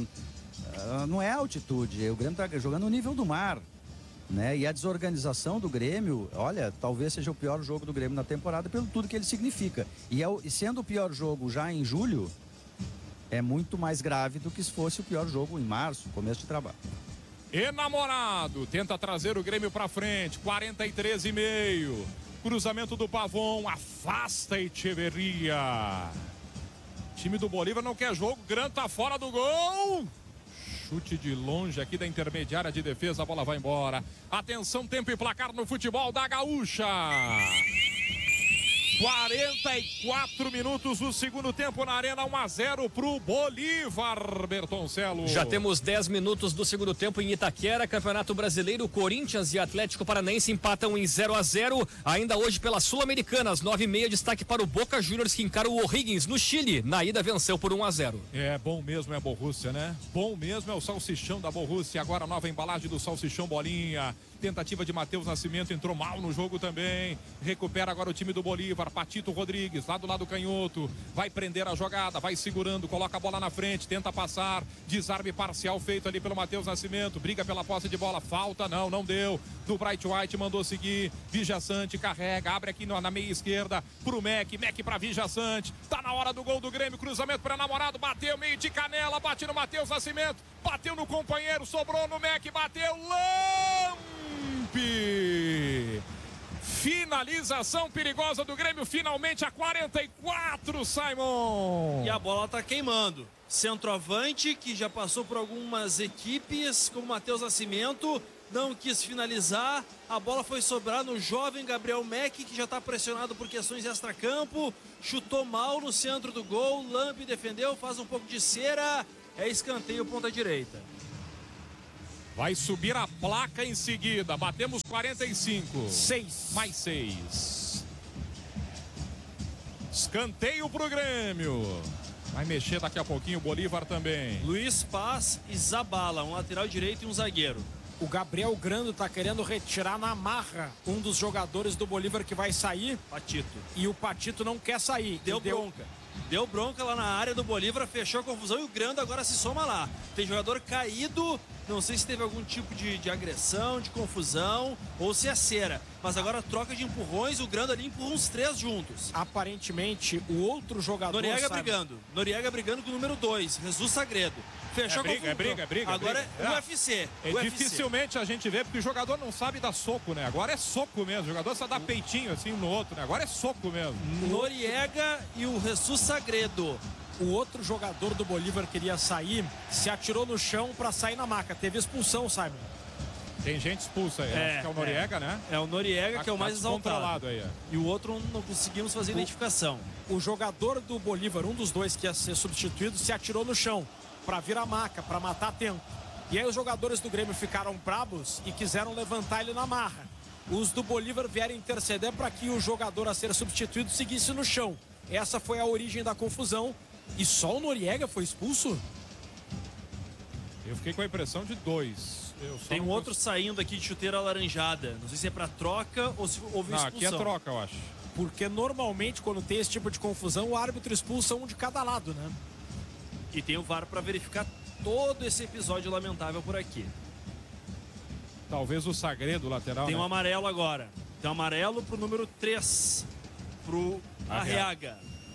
C: não é altitude, o Grêmio está jogando no nível do mar, né? E a desorganização do Grêmio, olha, talvez seja o pior jogo do Grêmio na temporada pelo tudo que ele significa. E sendo o pior jogo já em julho, é muito mais grave do que se fosse o pior jogo em março, começo de trabalho.
A: Enamorado, tenta trazer o Grêmio para frente, 43,5. Cruzamento do Pavon, afasta Echeverria. Time do Bolívar não quer jogo, Grant tá fora do gol. Chute de longe aqui da intermediária de defesa, a bola vai embora. Atenção, tempo e placar no futebol da Gaúcha. 44 minutos do segundo tempo na Arena, 1-0 pro Bolívar, Bertoncello.
G: Já temos 10 minutos do segundo tempo em Itaquera, Campeonato Brasileiro. Corinthians e Atlético Paranaense empatam em 0-0. Ainda hoje pela Sul-Americana, às 9h30, destaque para o Boca Juniors, que encara o O'Higgins no Chile. Na ida venceu por 1-0.
A: É bom mesmo, é a Borussia, né? Bom mesmo é o salsichão da Borussia. Agora a nova embalagem do salsichão Bolinha. Tentativa de Matheus Nascimento, entrou mal no jogo também. Recupera agora o time do Bolívar. Patito Rodrigues, lá do lado canhoto. Vai prender a jogada, vai segurando, coloca a bola na frente, tenta passar. Desarme parcial feito ali pelo Matheus Nascimento. Briga pela posse de bola, falta, não deu. Do Bright White, mandou seguir. Vijaçante carrega, abre aqui na meia esquerda pro Mac pra Vijaçante. Tá na hora do gol do Grêmio, cruzamento para Namorado, bateu meio de canela, bate no Matheus Nascimento. Bateu no companheiro, sobrou no Mac, bateu, finalização perigosa do Grêmio, finalmente a 44, Simon.
D: E a bola tá queimando. Centroavante, que já passou por algumas equipes, como Matheus Nascimento, não quis finalizar. A bola foi sobrar no jovem Gabriel Mack, que já está pressionado por questões extracampo. Chutou mal no centro do gol. Lampe defendeu, faz um pouco de cera. É escanteio ponta direita.
A: Vai subir a placa em seguida. Batemos 45.
B: 6.
A: Mais 6. Escanteio pro Grêmio. Vai mexer daqui a pouquinho o Bolívar também.
D: Luiz Paz e Zabala, um lateral direito e um zagueiro.
B: O Gabriel Grando tá querendo retirar na marra um dos jogadores do Bolívar que vai sair.
D: Patito.
B: E o Patito não quer sair.
D: Deu bronca. Deu bronca lá na área do Bolívar, fechou a confusão e o Grando agora se soma lá. Tem jogador caído, não sei se teve algum tipo de agressão, de confusão ou se é cera. Mas agora troca de empurrões, o Grando ali empurra uns 3 juntos.
B: Aparentemente, o outro jogador...
D: Noriega brigando com o número 2, Jesus Sagredo. Fechou a confusão.
A: É briga.
D: Agora é UFC.
A: Dificilmente a gente vê, porque o jogador não sabe dar soco, né? Agora é soco mesmo. O jogador só dá peitinho assim um no outro, né? Agora é soco mesmo.
D: Noriega e o Jesus Sagredo.
B: O outro jogador do Bolívar queria sair, se atirou no chão para sair na maca. Teve expulsão, Simon.
A: Tem gente expulsa aí. Acho que é o Noriega, né?
D: É o Noriega que é o mais exaltado.
A: Aí,
D: E o outro não conseguimos fazer identificação.
B: O jogador do Bolívar, um dos dois que ia ser substituído, se atirou no chão para vir a maca, para matar tempo. E aí os jogadores do Grêmio ficaram bravos e quiseram levantar ele na marra. Os do Bolívar vieram interceder para que o jogador a ser substituído seguisse no chão. Essa foi a origem da confusão. E só o Noriega foi expulso?
A: Eu fiquei com a impressão de 2.
D: Tem um outro saindo aqui de chuteira alaranjada. Não sei se é para troca ou se houve expulsão.
A: Aqui é troca, eu acho.
B: Porque normalmente quando tem esse tipo de confusão, o árbitro expulsa um de cada lado, né?
D: E tem o VAR para verificar todo esse episódio lamentável por aqui.
A: Talvez o Sagredo, lateral,
D: Tem
A: né?
D: um amarelo agora. Tem um amarelo pro número 3. Pro Arriaga.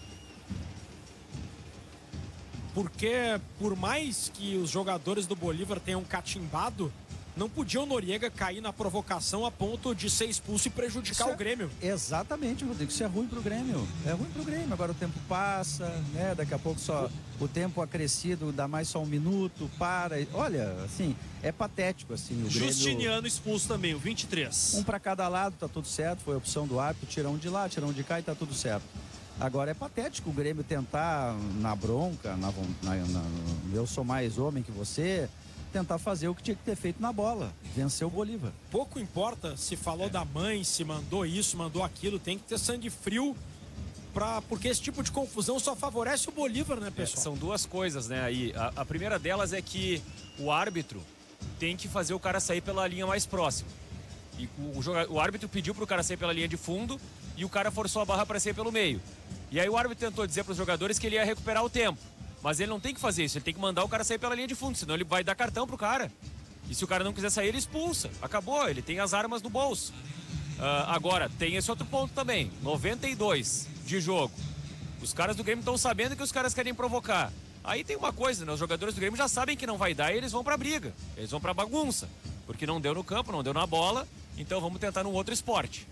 B: Porque por mais que os jogadores do Bolívar tenham catimbado, não podia o Noriega cair na provocação a ponto de ser expulso e prejudicar o Grêmio.
C: Exatamente, Rodrigo. Isso é ruim pro Grêmio. É ruim pro Grêmio. Agora o tempo passa, né? Daqui a pouco só o tempo acrescido, dá mais só um minuto, para. Olha, assim, é patético, assim. O
D: Justiniano
C: Grêmio...
D: expulso também, o 23.
C: Um para cada lado, tá tudo certo. Foi a opção do árbitro, tira um de lá, tira um de cá e tá tudo certo. Agora é patético o Grêmio tentar, na bronca, eu sou mais homem que você, tentar fazer o que tinha que ter feito na bola, vencer o Bolívar.
B: Pouco importa se falou da mãe, se mandou isso, mandou aquilo, tem que ter sangue frio, porque esse tipo de confusão só favorece o Bolívar, né, pessoal?
J: São duas coisas, né, aí. A primeira delas é que o árbitro tem que fazer o cara sair pela linha mais próxima. E o árbitro pediu pro cara sair pela linha de fundo e o cara forçou a barra para sair pelo meio. E aí o árbitro tentou dizer para os jogadores que ele ia recuperar o tempo. Mas ele não tem que fazer isso, ele tem que mandar o cara sair pela linha de fundo, senão ele vai dar cartão pro cara. E se o cara não quiser sair, ele expulsa. Acabou, ele tem as armas no bolso. Agora, tem esse outro ponto também. 92 de jogo. Os caras do Grêmio estão sabendo que os caras querem provocar. Aí tem uma coisa, né? Os jogadores do Grêmio já sabem que não vai dar e eles vão pra briga. Eles vão pra bagunça. Porque não deu no campo, não deu na bola. Então vamos tentar num outro esporte.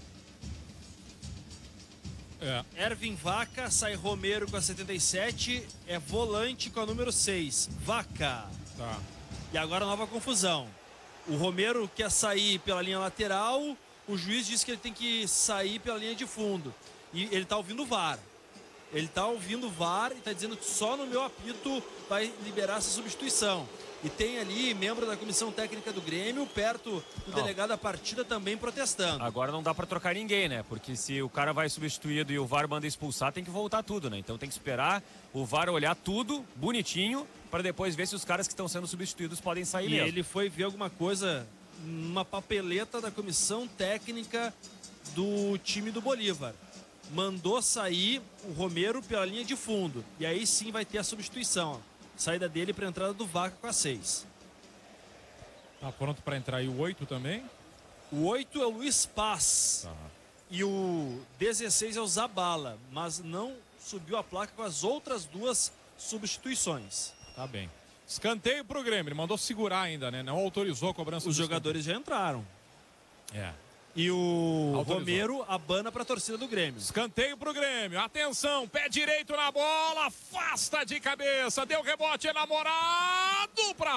D: Ervin Vaca, sai Romero com a 77, é volante com a número 6, Vaca.
A: Tá.
D: E agora nova confusão. O Romero quer sair pela linha lateral, o juiz diz que ele tem que sair pela linha de fundo. E ele tá ouvindo o VAR. Ele tá ouvindo o VAR e tá dizendo que só no meu apito vai liberar essa substituição. E tem ali membro da comissão técnica do Grêmio, perto do delegado da partida, também protestando.
J: Agora não dá pra trocar ninguém, né? Porque se o cara vai substituído e o VAR manda expulsar, tem que voltar tudo, né? Então tem que esperar o VAR olhar tudo bonitinho para depois ver se os caras que estão sendo substituídos podem sair mesmo.
D: E ele foi ver alguma coisa, uma papeleta da comissão técnica do time do Bolívar. Mandou sair o Romero pela linha de fundo. E aí sim vai ter a substituição. Saída dele para a entrada do Vaca com a 6.
A: Tá pronto para entrar aí o 8 também?
D: O 8 é o Luiz Paz.
A: Tá.
D: E o 16 é o Zabala. Mas não subiu a placa com as outras duas substituições.
A: Tá bem. Escanteio pro Grêmio. Ele mandou segurar ainda, né? Não autorizou a cobrança.
D: Os jogadores já entraram.
A: É.
D: E o
A: Autorizou.
D: Romero abana para a torcida do Grêmio.
A: Escanteio pro Grêmio. Atenção, pé direito na bola, afasta de cabeça, deu rebote enamorado pra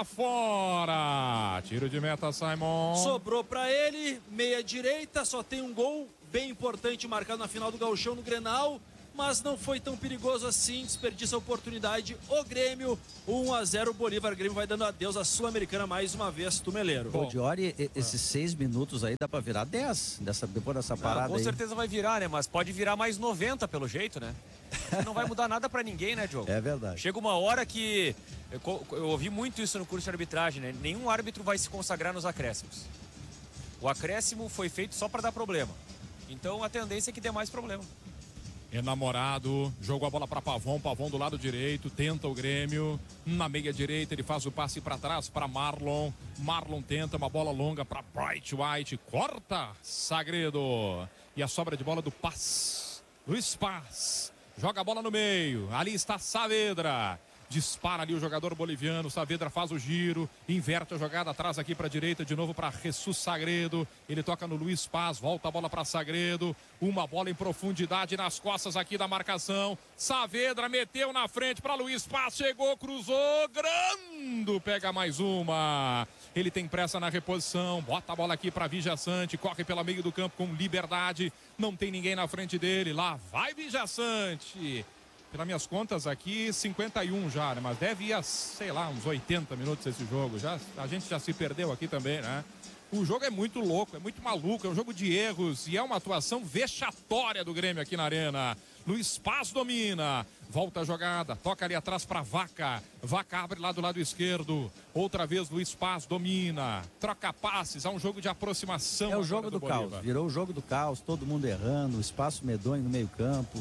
A: fora. Tiro de meta, Simon.
D: Sobrou para ele, meia direita, só tem um gol bem importante marcado na final do Gauchão no Grenal, mas não foi tão perigoso assim, desperdiça a oportunidade. O Grêmio, 1-0, o Bolívar. O Grêmio vai dando adeus à Sul-Americana mais uma vez, Tumeleiro.
C: Ô, Diori, esses 6 minutos aí dá pra virar 10 depois dessa parada
J: com
C: aí.
J: certeza vai virar, né? Mas pode virar mais 90 pelo jeito, né? Não vai mudar nada pra ninguém, né, Diogo?
C: É verdade.
J: Chega uma hora que... Eu ouvi muito isso no curso de arbitragem, né? Nenhum árbitro vai se consagrar nos acréscimos. O acréscimo foi feito só pra dar problema. Então a tendência é que dê mais problema.
A: Enamorado, jogou a bola para Pavon, Pavon do lado direito, tenta o Grêmio, na meia direita ele faz o passe para trás para Marlon, Marlon tenta uma bola longa para Bright White, corta, Sagredo, e a sobra de bola do Paz, Luiz Paz, joga a bola no meio, ali está Saavedra, dispara ali o jogador boliviano, Saavedra faz o giro, inverte a jogada atrás aqui para a direita, de novo para Jesus Sagredo, ele toca no Luiz Paz, volta a bola para Sagredo, uma bola em profundidade nas costas aqui da marcação, Saavedra meteu na frente para Luiz Paz, chegou, cruzou, Grando, pega mais uma, ele tem pressa na reposição, bota a bola aqui para Vijaçante, corre pela meio do campo com liberdade, não tem ninguém na frente dele, lá vai Vijaçante. Pelas minhas contas aqui, 51 já, né? Mas deve ir a, sei lá, uns 80 minutos esse jogo. A gente já se perdeu aqui também, né? O jogo é muito louco, é muito maluco, é um jogo de erros e é uma atuação vexatória do Grêmio aqui na Arena. Luiz Paz domina, volta a jogada, toca ali atrás para Vaca. Vaca abre lá do lado esquerdo. Outra vez Luiz Paz domina, troca passes, é um jogo de aproximação.
C: É o jogo do caos, virou o jogo do caos, todo mundo errando, espaço medonho no meio campo.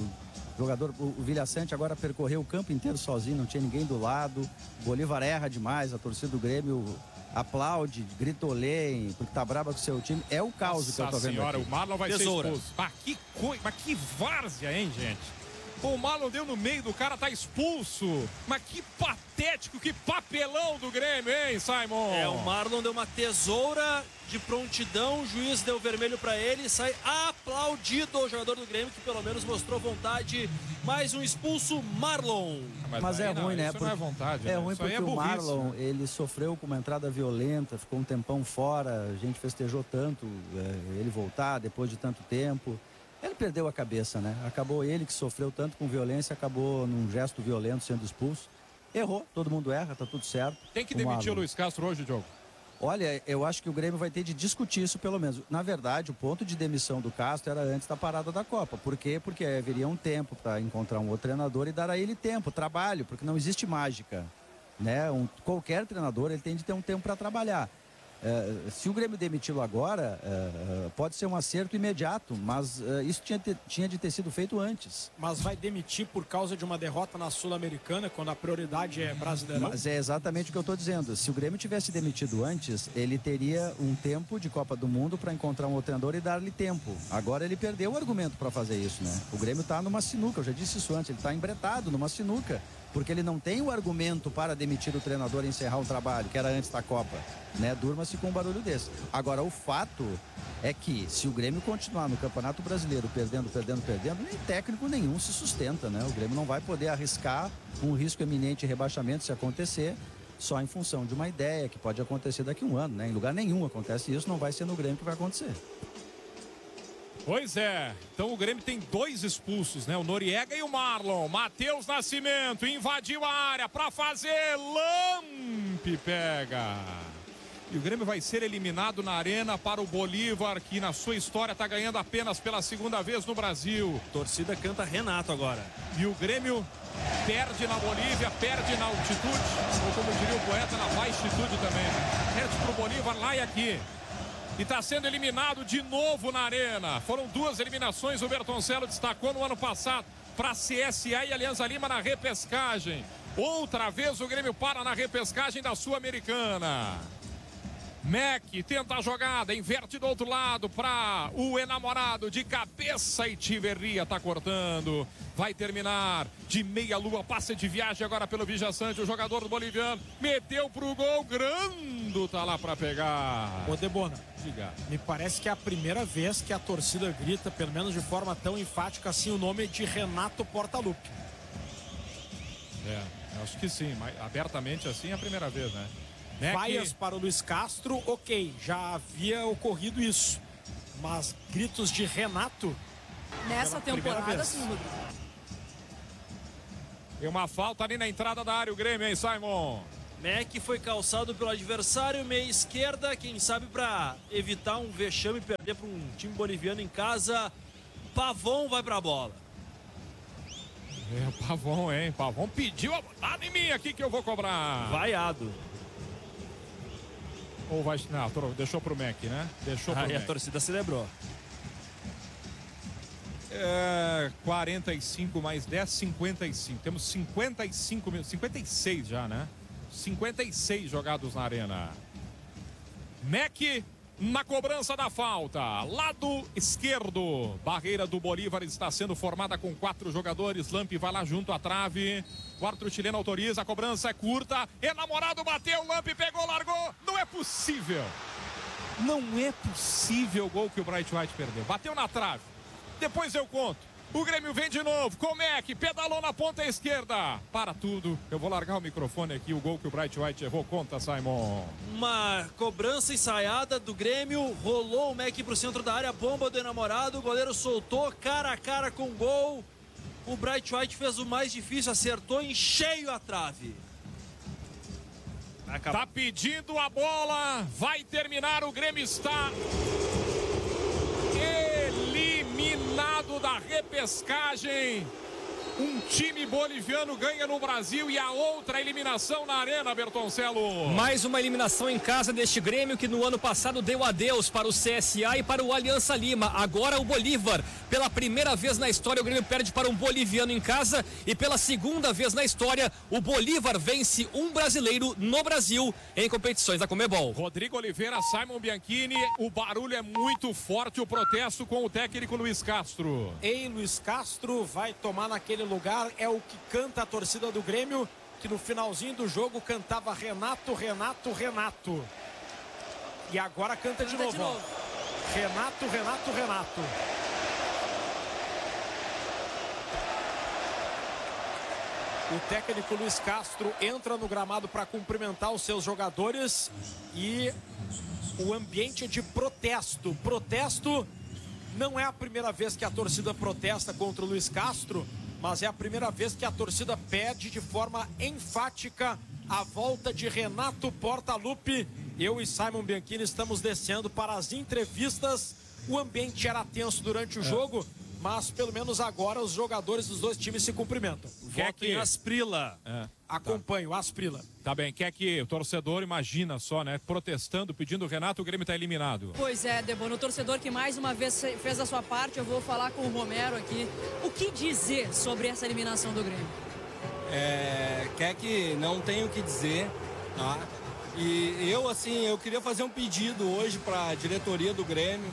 C: O Villaçante agora percorreu o campo inteiro sozinho, não tinha ninguém do lado. O Bolívar erra demais, a torcida do Grêmio aplaude, grita olê, porque tá brava com o seu time. É o caos que eu tô vendo
A: senhora,
C: aqui.
A: O Marlon vai ser expulso. Mas que várzea, hein, gente? Pô, o Marlon deu no meio do cara, tá expulso. Mas que patético, que papelão do Grêmio, hein, Simon?
D: O Marlon deu uma tesoura de prontidão, o juiz deu vermelho para ele e sai aplaudido o jogador do Grêmio, que pelo menos mostrou vontade. Mais um expulso, Marlon.
C: Mas é ruim, né?
A: Isso não é vontade.
C: É
A: né?
C: ruim
A: Isso
C: porque
A: aí é
C: o
A: burrice,
C: Marlon,
A: né?
C: ele sofreu com uma entrada violenta, ficou um tempão fora, a gente festejou tanto ele voltar depois de tanto tempo. Ele perdeu a cabeça, né? Acabou ele que sofreu tanto com violência, acabou num gesto violento sendo expulso. Errou, todo mundo erra, tá tudo certo.
A: Tem que demitir o Luiz Castro hoje, Diogo.
C: Olha, eu acho que o Grêmio vai ter de discutir isso pelo menos. Na verdade, o ponto de demissão do Castro era antes da parada da Copa. Por quê? Porque haveria um tempo para encontrar um outro treinador e dar a ele tempo, trabalho, porque não existe mágica, né? Qualquer treinador, ele tem de ter um tempo para trabalhar. Se o Grêmio demiti-lo agora, pode ser um acerto imediato, mas isso tinha de ter sido feito antes.
B: Mas vai demitir por causa de uma derrota na Sul-Americana, quando a prioridade é Brasileirão?
C: Mas é exatamente o que eu estou dizendo. Se o Grêmio tivesse demitido antes, ele teria um tempo de Copa do Mundo para encontrar um outro treinador e dar-lhe tempo. Agora ele perdeu o argumento para fazer isso, né? O Grêmio está numa sinuca, eu já disse isso antes, ele está embretado numa sinuca. Porque ele não tem o argumento para demitir o treinador e encerrar o trabalho, que era antes da Copa, né? Durma-se com um barulho desse. Agora, o fato é que, se o Grêmio continuar no Campeonato Brasileiro perdendo, nem técnico nenhum se sustenta, né? O Grêmio não vai poder arriscar um risco eminente de rebaixamento se acontecer, só em função de uma ideia que pode acontecer daqui a um ano, né? Em lugar nenhum acontece isso, não vai ser no Grêmio que vai acontecer.
A: Pois é, então o Grêmio tem 2 expulsos, né? O Noriega e o Marlon. Matheus Nascimento invadiu a área para fazer, Lampe pega. E o Grêmio vai ser eliminado na arena para o Bolívar, que na sua história está ganhando apenas pela 2ª vez no Brasil.
D: Torcida canta Renato agora.
A: E o Grêmio perde na Bolívia, perde na altitude, ou como diria o poeta, na baixitude também. Perde para o Bolívar lá e aqui. E está sendo eliminado de novo na arena. Foram 2 eliminações, o Bertoncello destacou no ano passado para CSA e Alianza Lima na repescagem. Outra vez o Grêmio para na repescagem da Sul-Americana. Mac tenta a jogada, inverte do outro lado para o enamorado de cabeça e Tiverria está cortando. Vai terminar de meia-lua, passa de viagem agora pelo Vijaçante, o jogador do boliviano meteu pro gol, Grando tá lá para pegar.
B: Ô Debona,
A: diga.
B: Me parece que é a primeira vez que a torcida grita, pelo menos de forma tão enfática assim, o nome de Renato Portaluppi.
A: Acho que sim, mas abertamente assim é a primeira vez, né?
B: Vaias para o Luiz Castro, ok, já havia ocorrido isso. Mas gritos de Renato
E: nessa temporada, sim, Rodrigo.
A: Tem uma falta ali na entrada da área, o Grêmio, hein, Simon?
D: Mac foi calçado pelo adversário, meia esquerda, quem sabe para evitar um vexame e perder para um time boliviano em casa. Pavon vai para a bola.
A: O Pavon, hein? Pavon pediu a botada em mim aqui que eu vou cobrar.
D: Vaiado.
A: Ou vai... Não, deixou pro Mac, né? Deixou pro Mac.
D: A torcida celebrou.
A: 45 mais 10, 55. Temos 55 minutos, 56 já, né? 56 jogados na arena. Mac na cobrança da falta. Lado esquerdo. Barreira do Bolívar está sendo formada com 4 jogadores. Lampe vai lá junto à trave. O árbitro chileno autoriza, a cobrança é curta. Enamorado bateu, Lampe pegou, largou. Não é possível. Não é possível o gol que o Bright White perdeu. Bateu na trave. Depois eu conto. O Grêmio vem de novo. Comec pedalou na ponta esquerda. Para tudo. Eu vou largar o microfone aqui. O gol que o Bright White errou. Conta, Simon.
D: Uma cobrança ensaiada do Grêmio. Rolou o Mac pro centro da área. Bomba do enamorado. O goleiro soltou cara a cara com o gol. O Bright White fez o mais difícil. Acertou em cheio a trave.
A: Tá pedindo a bola. Vai terminar. O Grêmio está eliminado da repescagem. Um time boliviano ganha no Brasil e a outra eliminação na arena, Bertoncello.
G: Mais uma eliminação em casa deste Grêmio que no ano passado deu adeus para o CSA e para o Alianza Lima. Agora o Bolívar. Pela primeira vez na história o Grêmio perde para um boliviano em casa e pela segunda vez na história o Bolívar vence um brasileiro no Brasil em competições da Conmebol.
A: Rodrigo Oliveira, Simon Bianchini, o barulho é muito forte, o protesto com o técnico Luiz Castro.
B: Ei, Luiz Castro vai tomar naquele lugar, é o que canta a torcida do Grêmio, que no finalzinho do jogo cantava Renato, Renato, Renato. E agora canta de novo. Ó. Renato, Renato, Renato. O técnico Luiz Castro entra no gramado para cumprimentar os seus jogadores e o ambiente de protesto. Protesto não é a primeira vez que a torcida protesta contra o Luiz Castro, mas é a primeira vez que a torcida pede de forma enfática a volta de Renato Portaluppi. Eu e Simon Bianchini estamos descendo para as entrevistas. O ambiente era tenso durante o jogo, mas pelo menos agora os jogadores dos dois times se cumprimentam.
A: Quer que
D: Asprila.
B: Acompanho, Asprila.
A: Tá bem, quer que o torcedor, imagina só, né? Protestando, pedindo o Renato, o Grêmio está eliminado.
E: Pois é, Debono, o torcedor que mais uma vez fez a sua parte, eu vou falar com o Romero aqui. O que dizer sobre essa eliminação do Grêmio?
K: Quer que não tenho o que dizer, tá? E eu, assim, eu queria fazer um pedido hoje para a diretoria do Grêmio.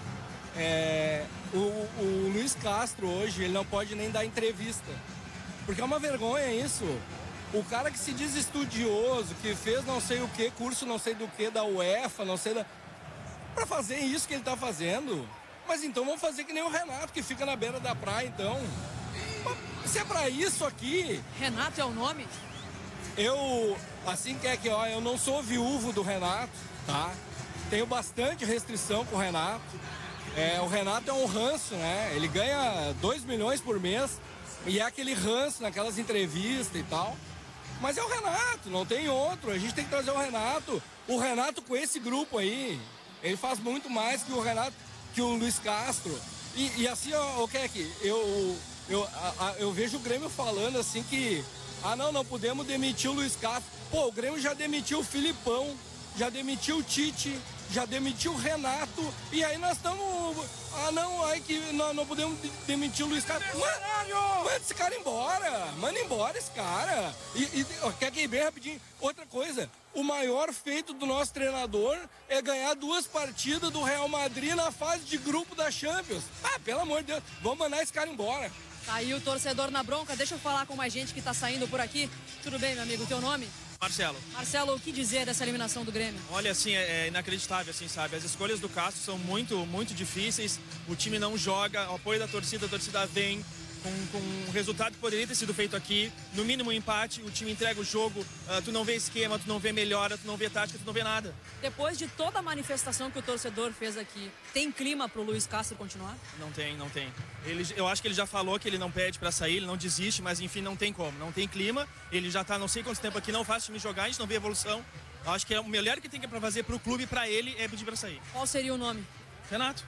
K: O Luiz Castro hoje, ele não pode nem dar entrevista. Porque é uma vergonha isso. O cara que se diz estudioso, que fez não sei o que, curso não sei do que, da UEFA, não sei da... Pra fazer isso que ele tá fazendo. Mas então vamos fazer que nem o Renato, que fica na beira da praia, então. Se é pra isso aqui...
E: Renato é o nome?
K: Eu, assim que ó, eu não sou viúvo do Renato, tá? Tenho bastante restrição com o Renato. O Renato é um ranço, né? Ele ganha 2 milhões por mês e é aquele ranço naquelas entrevistas e tal. Mas é o Renato, não tem outro. A gente tem que trazer o Renato. O Renato com esse grupo aí, ele faz muito mais que o Renato, que o Luiz Castro. E assim, o Keck, eu vejo o Grêmio falando assim que não podemos demitir o Luiz Castro. Pô, o Grêmio já demitiu o Filipão, já demitiu o Tite, já demitiu o Renato, e aí nós estamos... aí que nós não podemos demitir o Luiz Castro. Manda esse cara embora, manda embora esse cara. Quer que ir bem rapidinho? Outra coisa, o maior feito do nosso treinador é ganhar 2 partidas do Real Madrid na fase de grupo da Champions. Pelo amor de Deus, vamos mandar esse cara embora.
E: Tá aí o torcedor na bronca. Deixa eu falar com mais gente que tá saindo por aqui. Tudo bem, meu amigo? Teu nome?
L: Marcelo.
E: Marcelo, o que dizer dessa eliminação do Grêmio?
L: Olha, assim, é inacreditável, assim, sabe? As escolhas do Castro são muito, muito difíceis. O time não joga, o apoio da torcida, a torcida vem com um resultado que poderia ter sido feito aqui. No mínimo um empate, o time entrega o jogo, tu não vê esquema, tu não vê melhora, tu não vê tática, tu não vê nada.
E: Depois de toda a manifestação que o torcedor fez aqui, tem clima pro Luiz Castro continuar?
L: Não tem. Eu acho que ele já falou que ele não pede pra sair, ele não desiste, mas enfim, não tem como. Não tem clima, ele já tá não sei quanto tempo aqui, não faz o time jogar, a gente não vê evolução. Eu acho que o melhor que tem pra fazer pro clube e pra ele é pedir pra sair.
E: Qual seria o nome?
L: Renato.